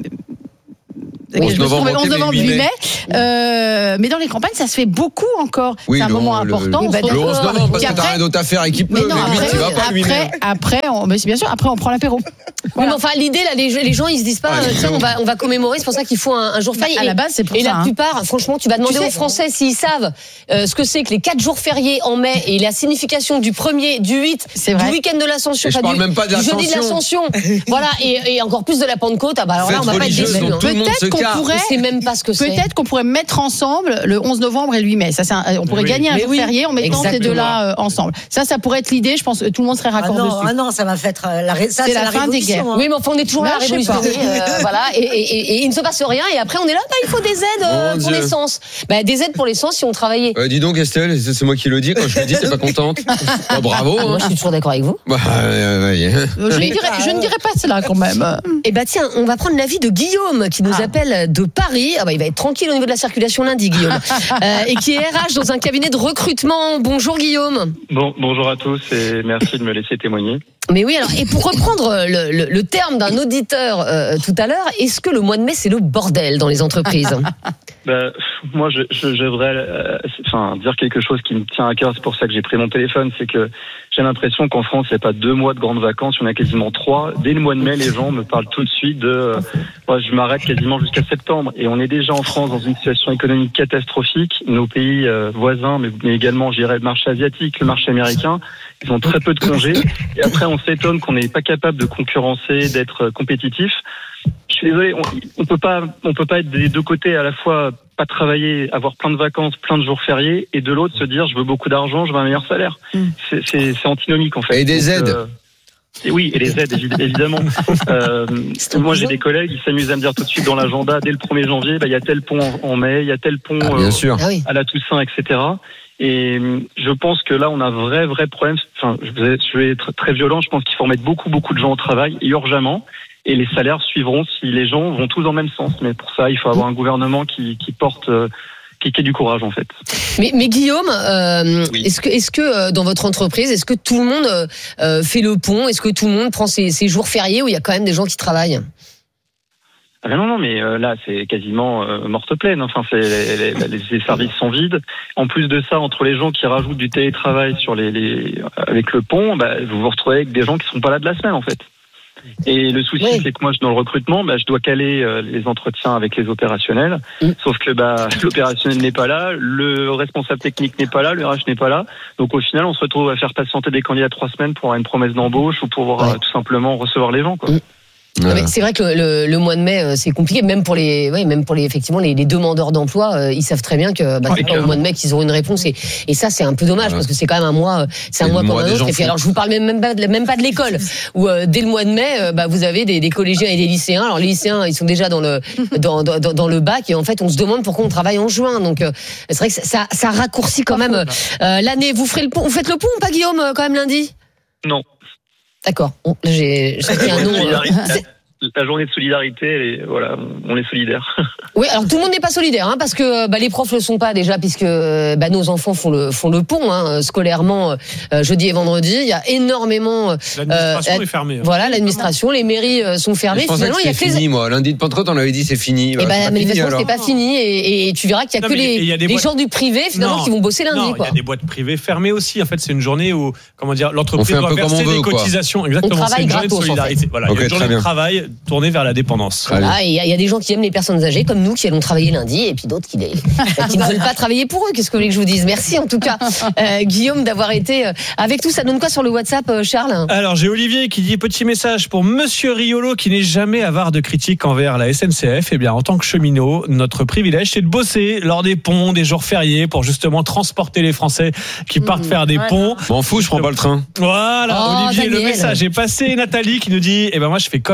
onze novembre,
onze
ok, mais
novembre,
huit
huit
mai.
mai. Euh, mais dans les campagnes, ça se fait beaucoup encore.
Oui,
c'est un
le-
moment
le-
important.
le-
on se
le
retrouve.
onze novembre, parce
Puis
que t'as
après-
rien d'autre à faire et qu'il
Mais
pleut.
non,
Mais huit,
après,
tu vas pas le huit mai.
après, après, on, mais c'est bien sûr, après on prend l'apéro.
Oui, mais enfin, l'idée, là, les, les gens, ils se disent pas,
Ah,
euh, tiens, on va, on va commémorer, c'est pour ça qu'il faut un, un jour férié.
À la base, c'est pour
et
ça,
la
hein.
plupart, franchement, tu vas demander
Tu sais-
aux Français s'ils savent euh, ce que c'est que les quatre jours fériés en mai et la signification du premier, du huit, du
vrai.
week-end de l'Ascension,
Et je
enfin,
parle
du,
même pas de
du jeudi de
l'Ascension.
l'Ascension. Voilà, et, et encore plus de la Pentecôte. Ah bah alors là,
Fête
on va pas être
religieuse
déçus.
dont
hein.
tout le monde se
Peut-être qu'on
carre.
pourrait,
Je sais même pas ce que c'est.
peut-être qu'on pourrait mettre ensemble le onze novembre et le huit mai. Ça, c'est un- on pourrait
Oui.
gagner un
Mais
jour
oui,
férié en mettant ces
exactement.
deux-là euh, ensemble. Ça, ça pourrait être l'idée. Je pense que tout le monde serait
Ah
raccord
non,
dessus.
ah non, ça va faire euh, la, ré- ça,
C'est
c'est
la
la
fin des
révolution,
guerres.
hein.
Oui, mais enfin, on est toujours là à
Là, je sais
révolutionner. euh, voilà, et, et, et, et il ne se passe rien. Et après, on est là, bah, il faut des aides euh,
Mon
pour
Dieu.
l'essence. Bah, des aides pour l'essence si on travaillait.
Euh, dis donc Estelle, c'est c'est moi qui le dis. Quand je le dis, t'es pas contente. Bah, bravo.
Moi,
Hein.
je suis toujours d'accord avec vous.
Bah, euh, ouais.
Euh, Je,
Mais-
ne dirais, je ne dirais pas cela quand même.
Eh bah tiens, on va prendre l'avis de Guillaume qui nous
Ah.
appelle de Paris. Ah bah il va être tranquille au niveau de la circulation lundi, Guillaume. Euh, et qui est R H dans un cabinet de recrutement. Bonjour Guillaume.
Bon, bonjour à tous et merci de me laisser témoigner.
Mais oui, alors, et pour reprendre le, le, le terme d'un auditeur euh, tout à l'heure, est-ce que le mois de mai c'est le bordel dans les entreprises?
Bah, moi, je, je, j'aimerais euh, enfin, dire quelque chose qui me tient à cœur. C'est pour ça que j'ai pris mon téléphone. C'est que j'ai l'impression qu'en France, il n'y a pas deux mois de grandes vacances. Il y en a quasiment trois. Dès le mois de mai, les gens me parlent tout de suite de... Euh, moi, je m'arrête quasiment jusqu'à septembre. Et on est déjà en France dans une situation économique catastrophique. Nos pays euh, voisins, mais, mais également, je dirais, le marché asiatique, le marché américain, ils ont très peu de congés. Et après, on s'étonne qu'on n'est pas capable de concurrencer, d'être euh, compétitif. Je suis désolé, on, on peut pas, on peut pas être des deux côtés, à la fois pas travailler, avoir plein de vacances, plein de jours fériés, et de l'autre se dire je veux beaucoup d'argent, je veux un meilleur salaire. C'est, c'est, c'est antinomique en fait.
Et des
Donc,
aides.
euh, et oui, et les aides évi- évidemment. Euh, moi j'ai des collègues, ils s'amusent à me dire tout de suite dans l'agenda dès le premier janvier, bah il y a tel pont en, en mai, il y a tel pont
Ah, bien
euh,
sûr.
Ah oui.
à la Toussaint, et cetera. Et hum, je pense que là, on a un vrai, vrai problème. Enfin, je vais, je vais être très violent. Je pense qu'il faut remettre beaucoup, beaucoup de gens au travail, et urgemment. Et les salaires suivront si les gens vont tous dans le même sens. Mais pour ça, il faut avoir un gouvernement qui, qui porte, euh, qui, qui ait du courage, en fait.
Mais, mais Guillaume, euh, est-ce que, est-ce que euh, dans votre entreprise, est-ce que tout le monde euh, euh, fait le pont? Est-ce que tout le monde prend ses, ses jours fériés ou il y a quand même des gens qui travaillent?
Ah ben non, non, mais euh, là, c'est quasiment euh, morte pleine. Enfin, c'est, les, les, les services sont vides. En plus de ça, entre les gens qui rajoutent du télétravail sur les, les avec le pont, bah, vous vous retrouvez avec des gens qui sont pas là de la semaine, en fait. Et le souci,
Oui.
c'est que moi, je- dans le recrutement, bah, je dois caler euh, les entretiens avec les opérationnels.
Mm.
Sauf que bah, l'opérationnel n'est pas là, le responsable technique n'est pas là, le R H n'est pas là. Donc au final, on se retrouve à faire patienter des candidats trois semaines pour avoir une promesse d'embauche ou pour euh, tout simplement recevoir les gens, quoi.
Mm. Non, mais c'est vrai que le, le mois de mai euh, c'est compliqué, même pour les, ouais, même pour les effectivement les, les demandeurs d'emploi, euh, ils savent très bien que bah, c'est pas au mois de mai qu'ils auront une réponse et, et ça c'est un peu dommage parce que c'est quand même un mois, euh, c'est un
Et
mois
le
comme
mois
un
des
autre.
gens
Et puis
fous.
alors je vous parle même même pas de, même pas de l'école où euh, dès le mois de mai, euh, bah, vous avez des, des collégiens et des lycéens. Alors les lycéens ils sont déjà dans le dans, dans, dans le bac et en fait on se demande pourquoi on travaille en juin. Donc euh, c'est vrai que ça ça raccourcit quand même euh, l'année. Vous ferez le pont, vous faites le pont ou pas Guillaume euh, quand même lundi?
Non.
D'accord. Bon, là, j'ai j'ai pris un nom. euh, c'est-
La journée de solidarité, elle est- voilà, on est solidaires.
Oui, alors tout le monde n'est pas solidaire, hein, parce que bah, les profs le sont pas déjà, puisque bah, nos enfants font le font le pont hein, scolairement euh, jeudi et vendredi. Il y a énormément.
L'administration
euh,
est fermée. hein.
Voilà, l'administration, les mairies euh, sont fermées.
Je pensais
Finalement,
que
il y a
c'était
que les.
fini, moi. Lundi de Pentecôte, on avait dit c'est fini.
Eh
Bah, c'est
ben,
pas fini,
manifestement,
alors.
c'était pas fini, et, et tu verras qu'il y a
Non,
que
mais
les,
il y a des
les
boîtes-
gens du privé finalement
Non,
qui vont bosser lundi,
non,
quoi.
il y a des boîtes privées fermées aussi. En fait, c'est une journée où, comment dire,
On
l'entreprise
fait un
doit
peu comme
verser
on veut,
des
quoi.
cotisations.
On
Exactement.
travaille
C'est une journée de
gratos, en
solidarité.
fait.
Voilà, il y a
Ok,
une journée
très
de
bien.
travail tournée vers la dépendance.
Allez.
Ah, il y, a- il y a des gens qui aiment les personnes âgées comme nous qui allons travailler lundi et puis d'autres qui, les- qui ne veulent pas travailler pour eux. Qu'est-ce que vous voulez que je vous dise? Merci en tout cas, euh, Guillaume, d'avoir été euh, avec tout. Ça donne quoi sur le WhatsApp, euh, Charles?
Alors, j'ai Olivier qui dit petit message pour Monsieur Riolo qui n'est jamais avare de critiques envers la S N C F. Eh bien, en tant que cheminot, notre privilège, c'est de bosser lors des ponts, des jours fériés pour justement transporter les Français qui partent faire des
voilà.
ponts.
M'en fous, je prends pas le train.
Voilà,
Oh,
Olivier, le
Daniel.
message est passé. Nathalie qui nous dit, eh ben moi, je fais comme Emma.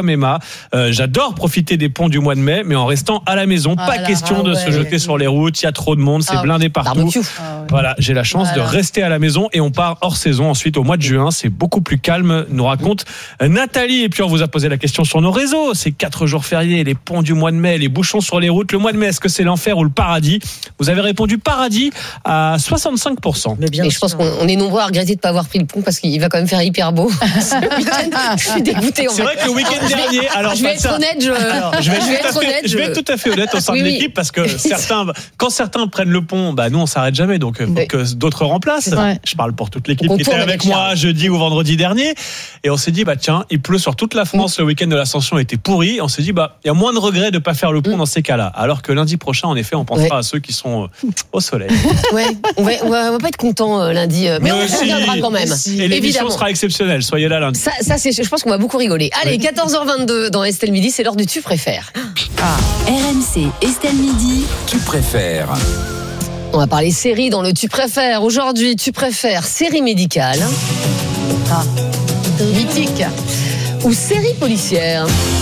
Euh, j'adore profiter des ponts du mois de mai, mais en restant à la maison.
Ah
pas
là,
question
ah
de
ouais.
se jeter sur les routes. Il y a trop de monde, c'est
Ah,
blindé partout.
barbecue.
Ah ouais.
Voilà, j'ai la chance
Voilà.
de rester à la maison et on part hors saison ensuite au mois de juin. C'est beaucoup plus calme, nous raconte Nathalie. Et puis on vous a posé la question sur nos réseaux. Ces quatre jours fériés, les ponts du mois de mai, les bouchons sur les routes. Le mois de mai, est-ce que c'est l'enfer ou le paradis? Vous avez répondu paradis à soixante-cinq pour cent.
Mais bien
Et je
sûr.
pense qu'on on est nombreux à regretter de ne pas avoir pris le pont parce qu'il va quand même faire hyper beau. Ce week-end, je suis dégoûtée. en
C'est
fait.
vrai que le week-end
Je vais-
dernier, alors
je vais
pas
être
ça.
honnête, je,
Alors, je vais,
je vais
être,
être
tout à fait,
honnête.
je vais être tout à fait honnête au sein
Oui,
de
oui.
l'équipe parce que certains, quand certains prennent le pont, bah nous on s'arrête jamais, donc il faut
Oui.
que d'autres remplacent.
Ouais.
Je parle pour toute l'équipe
On
qui était
tourne
avec
avec
moi
Charles.
jeudi ou vendredi dernier, et on s'est dit bah tiens, il pleut sur toute la France, le week-end de l'Ascension était pourri. On s'est dit bah il y a moins de regrets de pas faire le pont dans ces cas-là, alors que lundi prochain en effet on pensera
Ouais.
à ceux qui sont euh, au soleil.
Ouais, on va, on va, on va pas être content euh, lundi, euh, mais on
aussi,
reviendra quand même.
Et l'émission
Évidemment.
sera exceptionnelle. Soyez là lundi.
Ça, ça c'est, je pense qu'on va beaucoup rigoler. Allez, quatorze heures vingt-deux dans Estelle Midi, c'est l'heure du tu préfères.
R M C, Estelle Midi.
Tu préfères
On va parler série dans le tu préfères. Aujourd'hui, tu préfères série médicale
Ah. Mythique.
ou série policière?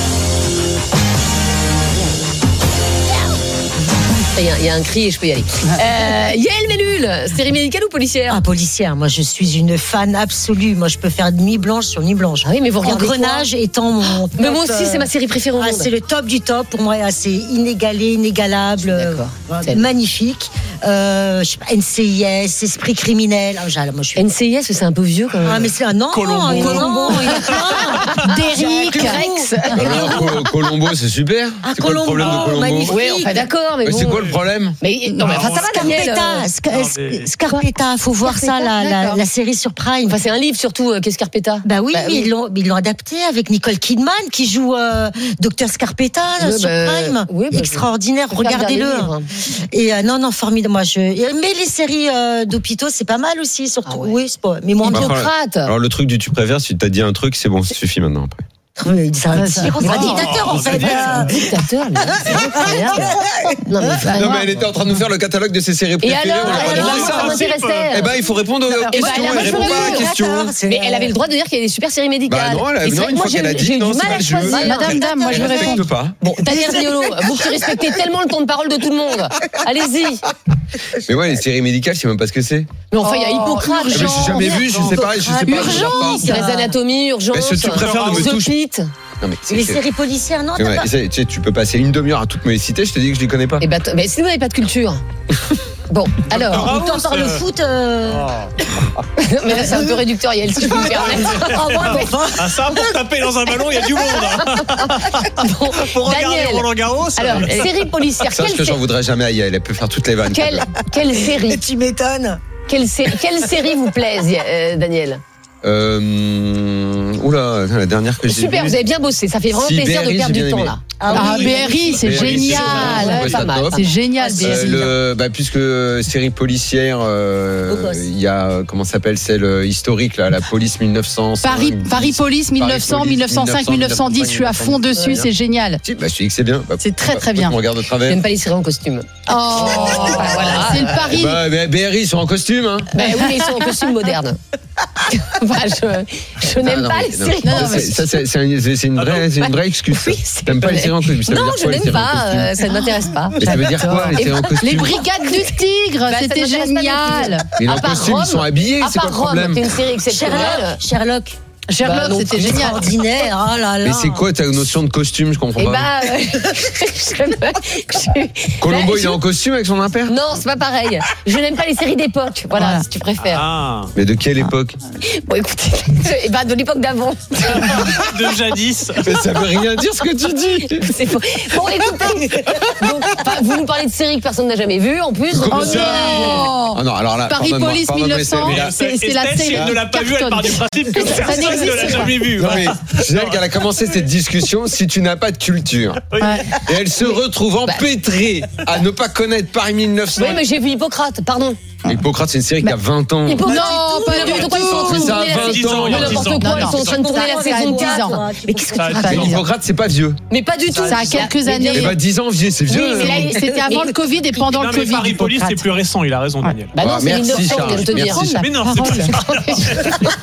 Il y, a, il y a un cri et je peux y aller. Euh, Yael Mellul, série médicale ou policière?
Ah, policière. Moi, je suis une fan absolue. Moi, je peux faire nuit blanche sur nuit blanche.
Ah oui, mais vous regardez quoi?
Engrenage étant mon.
Mais
top,
moi aussi, c'est ma série préférée au
ah,
monde.
c'est le top du top. Pour moi, c'est inégalé, inégalable.
D'accord.
euh,
C'est-
magnifique. Euh, je sais pas, N C I S, Esprit criminel. Ah, j'ai- moi, je suis.
N C I S, c'est un peu vieux quand même.
Ah, mais c'est un non.
Colombo.
Non, non, il y a plein. Derrick,
Rex.
Alors, Col- Colombo, c'est super.
Ah,
C'est quoi le problème de
Colombo,
Colombo
magnifique.
Ouais, enfin d'accord, mais
Mais
bon.
c'est quoi le problème?
Mais non, mais enfin, ça va, Daniel.
Scarpetta, Sca-
Non, mais-
Scarpetta, faut voir ça, la, la,
D'accord.
la série sur Prime.
Enfin, c'est un livre surtout, euh, qu'est-ce Scarpetta?
Bah oui,
Bah
mais
oui.
ils l'ont, ils l'ont adapté avec Nicole Kidman qui joue euh, Docteur Scarpetta
Ouais,
sur
bah,
Prime.
oui, bah,
Extraordinaire,
je préfère
regardez-le.
regarder les livres.
Et euh, non, non, formidable. Moi, je. Mais les séries euh, d'hôpitaux, c'est pas mal aussi, surtout.
Ah ouais.
Oui, c'est pas. Mais moins bien.
Hippocrate.
Alors, le truc du tu préfères, si t'as dit un truc, c'est bon, ça suffit maintenant après.
Oui, C'est un,
ça-
c'est un dictateur en
c'est
fait.
bien.
Euh,
Dictateur, lui. C'est incroyable. Non, mais
Non,
vraiment.
mais elle était en train de nous faire le catalogue de ses séries
Et
préférées.
alors,
on a pas
alors,
demandé
ça
ça.
m'intéressait.
Eh ben, il faut répondre aux
Eh ben,
questions.
elle a
Elle répond
raison.
pas à la question.
c'est-
Mais elle avait le droit de dire qu'il y a des super séries médicales.
Bah non, elle a-
Et c'est
non,
vrai que
une
moi,
fois
j'ai-
qu'elle a dit,
j'ai eu
non,
du
c'est
mal
pas
à
le jeu.
choisir.
Madame, dame, moi je
Elle
veux
respecte
répondre.
pas.
Bon, Daniel Riolo, vous qui respectez tellement le temps de parole de tout le monde, allez-y.
Mais ouais, les séries médicales, je sais même pas ce que c'est.
Mais enfin, il y a
Oh,
Hippocrate.
Eh ben, j'ai jamais vu, je sais pas, je sais pas. je regarde pas.
Grey's Anatomy, Urgence.
Mais ce tu préfères ne me
The
touche-
Pitt.
Non, mais c'est-
Les
c'est-
séries policières, non, t'as
Ouais,
pas-
c'est- tu sais, tu peux passer une demi-heure à toutes me les citer, je te dis que je les connais pas.
Eh ben, t- mais si vous n'avez pas de culture. Bon, alors.
On t'en parle le foot. euh,
Mais là, c'est un peu réducteur, Yael, si je peux me permettre.
Ah ouais, mais enfin,
Ah, ça, pour taper dans un ballon, il y a du monde. hein.
Bon,
Pour regarder
Daniel.
Roland Garros.
Alors, série policière.
Sache
Quelle,
que j'en
sé-
voudrais jamais à Yael, elle peut faire toutes les vannes.
quelle, quelle série
tu m'étonnes.
quelle, sé- quelle série vous plaise, euh, Daniel?
Euh, oula, la dernière que j'ai
Super,
vue.
vous avez bien bossé. Ça fait vraiment
Si,
plaisir de
B R I,
perdre
j'ai
du
bien
temps
aimé.
là.
Ah,
oui.
B R I, c'est
B R I,
génial.
c'est
Ouais,
ouais,
pas
ça
mal.
top.
C'est génial, B R I.
Euh, le, bah, puisque série policière, euh,
Beau gosse.
il y a euh, comment ça s'appelle celle euh, historique là, la police mille neuf cents.
Paris, Paris Police, mille neuf cents, mille neuf cent cinq, mille neuf cent dix, je suis à fond dessus, c'est génial.
Si, bah, je te dis que c'est bien. Bah,
C'est très,
bah,
très bien.
On regarde de travers.
J'aime pas les séries en costume.
Oh,
voilà.
c'est le Paris.
Bah, mais B R I, ils sont en costume, hein.
Bah oui, mais ils sont en costume moderne. Bah, je je n'aime
Ah, non,
pas
mais-
les
non,
séries.
ça,
en
c'est-
costume.
ça, c'est c'est un- c'est- c'est une vraie, c'est une vraie excuse. ça.
Oui, c'est
T'aimes pas les
vrai.
séries en costume. Ça veut
Non,
dire
je
quoi, les
n'aime
séries en
pas,
costume
euh, ça ne m'intéresse pas.
Mais ça veut dire quoi, les séries en costume
Les Brigades du Tigre,
Bah, ça
c'était
m'intéresse pas non
génial.
Mais
À
en
part
costume, ils
Rome-
sont habillés,
à
c'est quoi
part
le problème
Rome, c'est une série exceptionnelle.
Sherlock. Sherlock.
Sherlock,
Bah, non,
c'était génial.
Extraordinaire. Oh là là.
Mais c'est quoi ta notion de costume? Je comprends
Et
pas.
bah, euh, je- je-
Colombo,
bah,
il est en costume avec son impair?
Non, c'est pas pareil. Je n'aime pas les séries d'époque. Voilà,
Voilà.
si tu préfères.
Ah,
Mais de quelle époque?
Bon, écoutez, et bah, de l'époque d'avant.
de jadis.
Mais ça veut rien dire ce que tu dis.
C'est faux. Bon, écoutez. Donc, enfin, vous nous parlez de séries que personne n'a jamais vues, en plus.
Comment
Donc,
ça
Oh
Ah non, alors là,
Paris
pardonne-moi,
Police
pardonne-moi,
mille neuf cents,
mais là-
c'est c'est la
Estelle, si
série.
elle ne l'a pas vu, elle part du principe que
Ça
personne ne
n'existe
l'a
pas.
jamais vu.
Non, mais c'est elle qu'elle a commencé cette discussion si tu n'as pas de culture.
Ouais.
Et elle se retrouve empêtrée à ne pas connaître Paris mille neuf cents.
Oui, mais j'ai vu Hippocrate, pardon.
Hippocrate, c'est une série qui a vingt ans.
Hippocrate,
Non, pas du tout.
Ils sont en train de
Mais ça a
tourner la
vingt
saison.
ans,
Mais
il y a
n'importe
dix
quoi,
ans.
ils sont en train de tourner la saison
dix
quatre.
ans.
Mais qu'est-ce que tu
Ça a
racontes?
dix ans.
Hippocrate, c'est pas vieux.
Mais pas du tout.
Ça a quelques années.
Eh ben, dix ans, vieux, c'est vieux.
Oui, mais là, c'était avant le Covid et pendant
Non,
le
mais
Covid.
Paris Police, c'est
Hippocrate.
plus récent, il a raison, Daniel.
Bah non,
Ah,
c'est
merci,
mille neuf cents,
Charles.
je viens de te dire.
Merci, Charles.
Mais non, c'est pas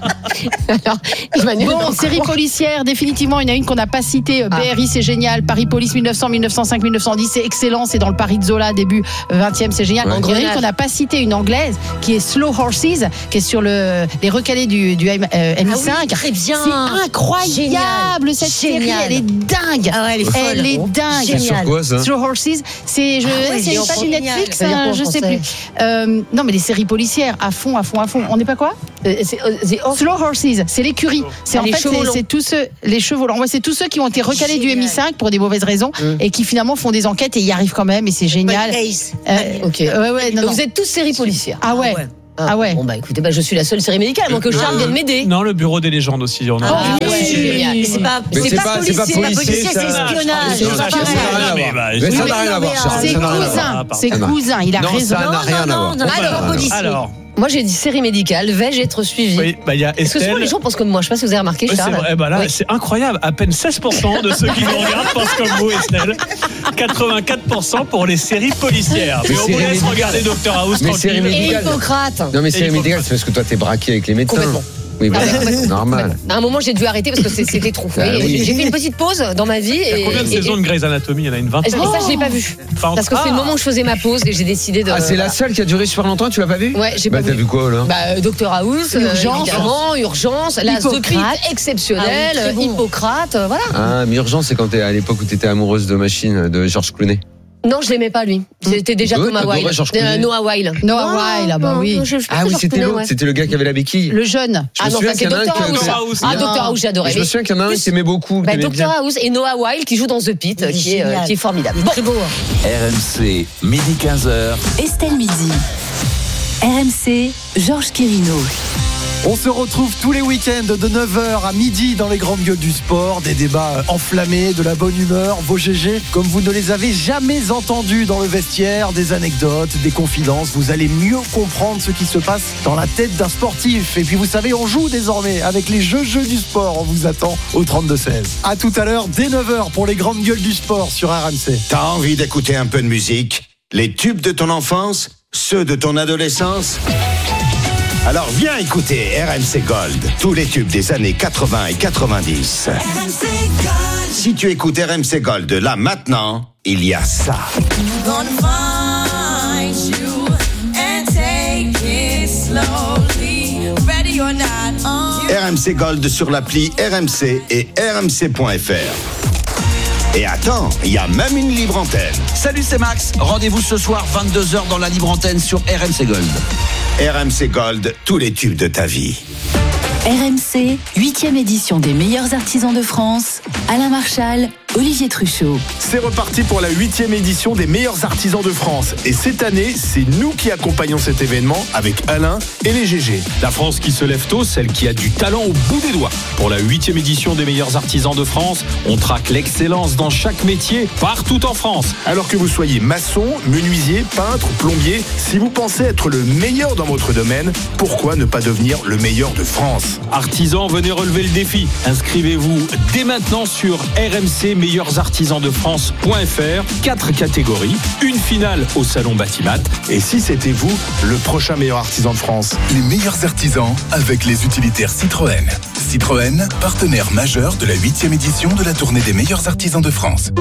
Alors, Emmanuel,
Bon,
encore.
série policière, définitivement, il y en a une qu'on n'a pas citée. B R I, c'est génial. Paris Police mille neuf cents, mille neuf cent cinq, mille neuf cent dix, c'est excellent. C'est dans le Paris de Zola, début vingtième, c'est génial.
Ouais.
Il y en a une qu'on n'a pas citée, une anglaise, qui est Slow Horses, qui est sur le, les recalés du, du M I cinq.
Ah oui, très bien.
C'est incroyable,
Génial.
cette
Génial.
série. Elle est dingue.
Ah ouais, elle est folle.
Elle est dingue.
Génial.
Sur quoi, ça?
Slow Horses, c'est je,
Ah ouais,
c'est une
c'est
série
génial.
Netflix,
Ça veut dire
hein,
quoi en
je sais
français
plus. Euh, non, mais les séries policières, à fond, à fond, à fond. On n'est pas quoi
Euh, c'est, euh, c'est off.
Slow Horses, c'est l'écurie. C'est
Ah,
en
les
fait
chevaux
c'est,
lents.
c'est tous ceux les chevaux lents. Ouais, c'est tous ceux qui ont été recalés du M I cinq pour des mauvaises raisons et qui finalement font des enquêtes et y arrivent quand même et c'est génial.
Case.
Euh,
Ok.
ouais, ouais, non,
Donc
non.
vous êtes tous séries policières.
Ah ouais. Ah ouais.
Bon bah écoutez, bah, je suis la seule série médicale, donc que Charles vienne m'aider.
Non, le bureau des légendes aussi. On a...
Ah,
oui.
ouais, c'est génial.
Mais c'est pas,
Mais
c'est pas policier,
c'est pas policier,
c'est
ça.
espionnage.
C'est
C'est pas
ça,
pareil.
ça n'a rien à
Mais
voir.
bah,
Mais
oui,
ça
mais
n'a rien
non,
à voir,
mais,
Charles.
euh,
C'est
Ça n'a rien à voir.
cousin, c'est
Ça n'a-
cousin, il a
Non,
raison.
ça n'a rien à voir.
Non, non,
Alors,
non, policier.
Alors,
Moi j'ai dit série médicale, vais-je être suivie?
oui, bah, il y a
Est-ce que souvent
Estelle.
les gens pensent comme moi? Je sais pas si vous avez remarqué,
Ouais, c'est
Charles.
vrai. Eh ben là,
Oui.
c'est incroyable. À peine seize pour cent de ceux qui nous regardent pensent comme vous, Estelle. quatre-vingt-quatre pour cent pour les séries policières. Mais
Les
on vous
séries
laisse
médicales.
regarder Docteur House
Mais séries
tranquille.
Et
médicales.
Hippocrate.
Non, mais
Et
série
il faut
médicale,
pas-
c'est parce que toi, t'es braqué avec les médecins.
Complètement.
Oui, voilà.
Ah, complètement.
Normal.
À un moment, j'ai dû arrêter parce que c'est- c'était trop.
Ah
Et
oui.
J'ai fait une petite pause dans ma vie.
Il y a
Et,
combien de
et-
saisons de Grey's Anatomy? Il y en a une
et-
vingtaine.
et ça, je l'ai pas vu.
Enfin,
Parce que c'est le
ah.
moment où je faisais ma pause et j'ai décidé de.
Ah, c'est la seule qui a duré super longtemps, tu l'as pas vu?
Ouais, j'ai
Bah,
pas
t'as
vu.
vu quoi, là?
Bah, euh, Docteur House, euh,
Urgence.
évidemment, urgence, la
Hippocrate.
Zocrite exceptionnelle,
Ah oui, très bon.
Hippocrate, euh, voilà.
Ah, mais urgence, c'est quand t'es à l'époque où t'étais amoureuse de machine de George Clooney.
Non, je l'aimais pas lui. J'étais déjà
Ouais,
Thomas
t'adorais
Wilde.
George
Euh,
Clooney.
Noah Wilde.
Noah
Non,
Wilde, ah bah
non,
oui.
je- je- je-
Ah oui,
George
c'était
Clooney,
l'autre,
ouais.
c'était le gars qui avait la béquille.
Le jeune.
Je
Ah
me
non,
souviens
ça c'est
qu'il y en a un
Docteur
que-
House.
Doctor House.
Ah,
Non.
Docteur House, j'adorais.
Je me souviens qu'il y en a un qui t'aimait beaucoup.
Bah,
t'aimais bien.
Docteur House et Noah Wilde qui joue dans The Pit,
Il est
qui est, euh,
génial.
qui est formidable. Bon.
Très beau.
R M C, midi quinze heures.
Estelle Midi. R M C, Georges Quirino.
On se retrouve tous les week-ends de neuf heures à midi dans les grandes gueules du sport. Des débats enflammés, de la bonne humeur, vos G G comme vous ne les avez jamais entendus dans le vestiaire, des anecdotes, des confidences. Vous allez mieux comprendre ce qui se passe dans la tête d'un sportif. Et puis vous savez, on joue désormais avec les jeux jeux du sport. On vous attend au trente-deux seize. À tout à l'heure, dès neuf heures pour les grandes gueules du sport sur R M C.
T'as envie d'écouter un peu de musique? Les tubes de ton enfance? Ceux de ton adolescence? Alors viens écouter R M C Gold, tous les tubes des années quatre-vingts et quatre-vingt-dix. Si tu écoutes R M C Gold là maintenant, il y a ça. R M C Gold sur l'appli R M C et R M C point F R. Et attends, il y a même une libre antenne.
Salut, c'est Max. Rendez-vous ce soir, vingt-deux heures dans la libre antenne sur R M C Gold.
R M C Gold, tous les tubes de ta vie.
R M C, huitième édition des meilleurs artisans de France. Alain Marchal, Olivier Truchot.
C'est reparti pour la huitième édition des meilleurs artisans de France. Et cette année, c'est nous qui accompagnons cet événement avec Alain et les G G.
La France qui se lève tôt, celle qui a du talent au bout des doigts. Pour la huitième édition des meilleurs artisans de France, on traque l'excellence dans chaque métier, partout en France.
Alors que vous soyez maçon, menuisier, peintre, plombier, si vous pensez être le meilleur dans votre domaine, pourquoi ne pas devenir le meilleur de France?
Artisans, venez relever le défi. Inscrivez-vous dès maintenant sur R M C meilleurs artisans de France point F R. Quatre catégories, une finale au salon Batimat.
Et si c'était vous, le prochain meilleur artisan de France?
Les meilleurs artisans avec les utilitaires Citroën. Citroën, partenaire majeur de la huitième édition de la tournée des meilleurs artisans de France.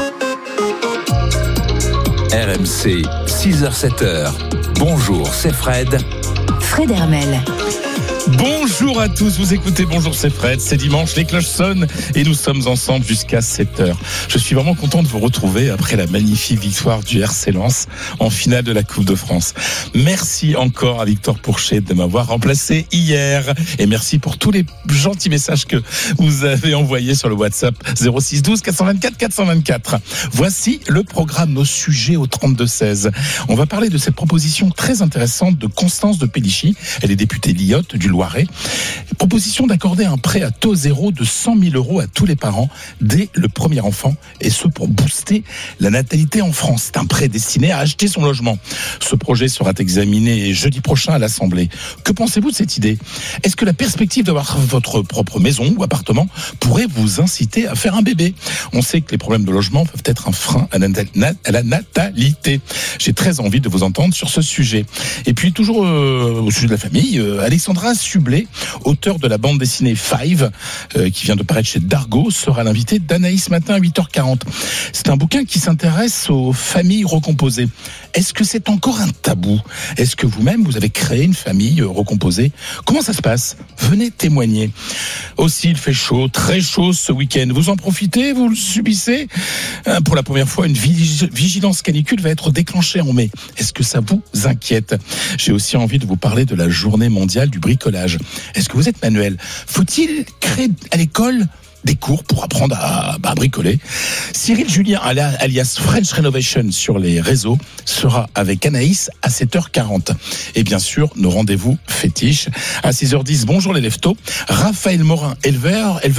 R M C, six heures sept heures. Bonjour, c'est Fred.
Fred Hermel.
Bonjour à tous, vous écoutez Bonjour c'est Fred, c'est dimanche, les cloches sonnent et nous sommes ensemble jusqu'à sept heures. Je suis vraiment content de vous retrouver après la magnifique victoire du R C Lens en finale de la Coupe de France. Merci encore à Victor Pourchet de m'avoir remplacé hier et merci pour tous les gentils messages que vous avez envoyés sur le WhatsApp zéro six douze quatre cent vingt-quatre quatre cent vingt-quatre. Voici le programme, nos sujets au trente-deux seize. On va parler de cette proposition très intéressante de Constance de Pellichy. Elle est députée Lyotte du Loiret. Proposition d'accorder un prêt à taux zéro de cent mille euros à tous les parents dès le premier enfant, et ce pour booster la natalité en France. C'est un prêt destiné à acheter son logement. Ce projet sera examiné jeudi prochain à l'Assemblée. Que pensez-vous de cette idée ? Est-ce que la perspective d'avoir votre propre maison ou appartement pourrait vous inciter à faire un bébé ? On sait que les problèmes de logement peuvent être un frein à la natalité. J'ai très envie de vous entendre sur ce sujet. Et puis toujours euh, au sujet de la famille, euh, Alexandra Sublet, auteure de la bande dessinée Five, euh, qui vient de paraître chez Dargaud, sera l'invitée d'Anaïs Matin à huit heures quarante. C'est un bouquin qui s'intéresse aux familles recomposées. Est-ce que c'est encore un tabou ? Est-ce que vous-même, vous avez créé une famille recomposée ? Comment ça se passe ? Venez témoigner. Aussi, il fait chaud, très chaud ce week-end. Vous en profitez ? Vous le subissez ? Pour la première fois, une vigilance canicule va être déclenchée en mai. Est-ce que ça vous inquiète ? J'ai aussi envie de vous parler de la journée mondiale du bricolage. Est-ce que vous êtes manuel ? Faut-il créer à l'école des cours pour apprendre à, à bricoler? Cyril Julien, alias French Renovation sur les réseaux, sera avec Anaïs à sept heures quarante. Et bien sûr, nos rendez-vous fétiches à six heures dix. Bonjour les leftos. Raphaël Morin, éleveur, éleveur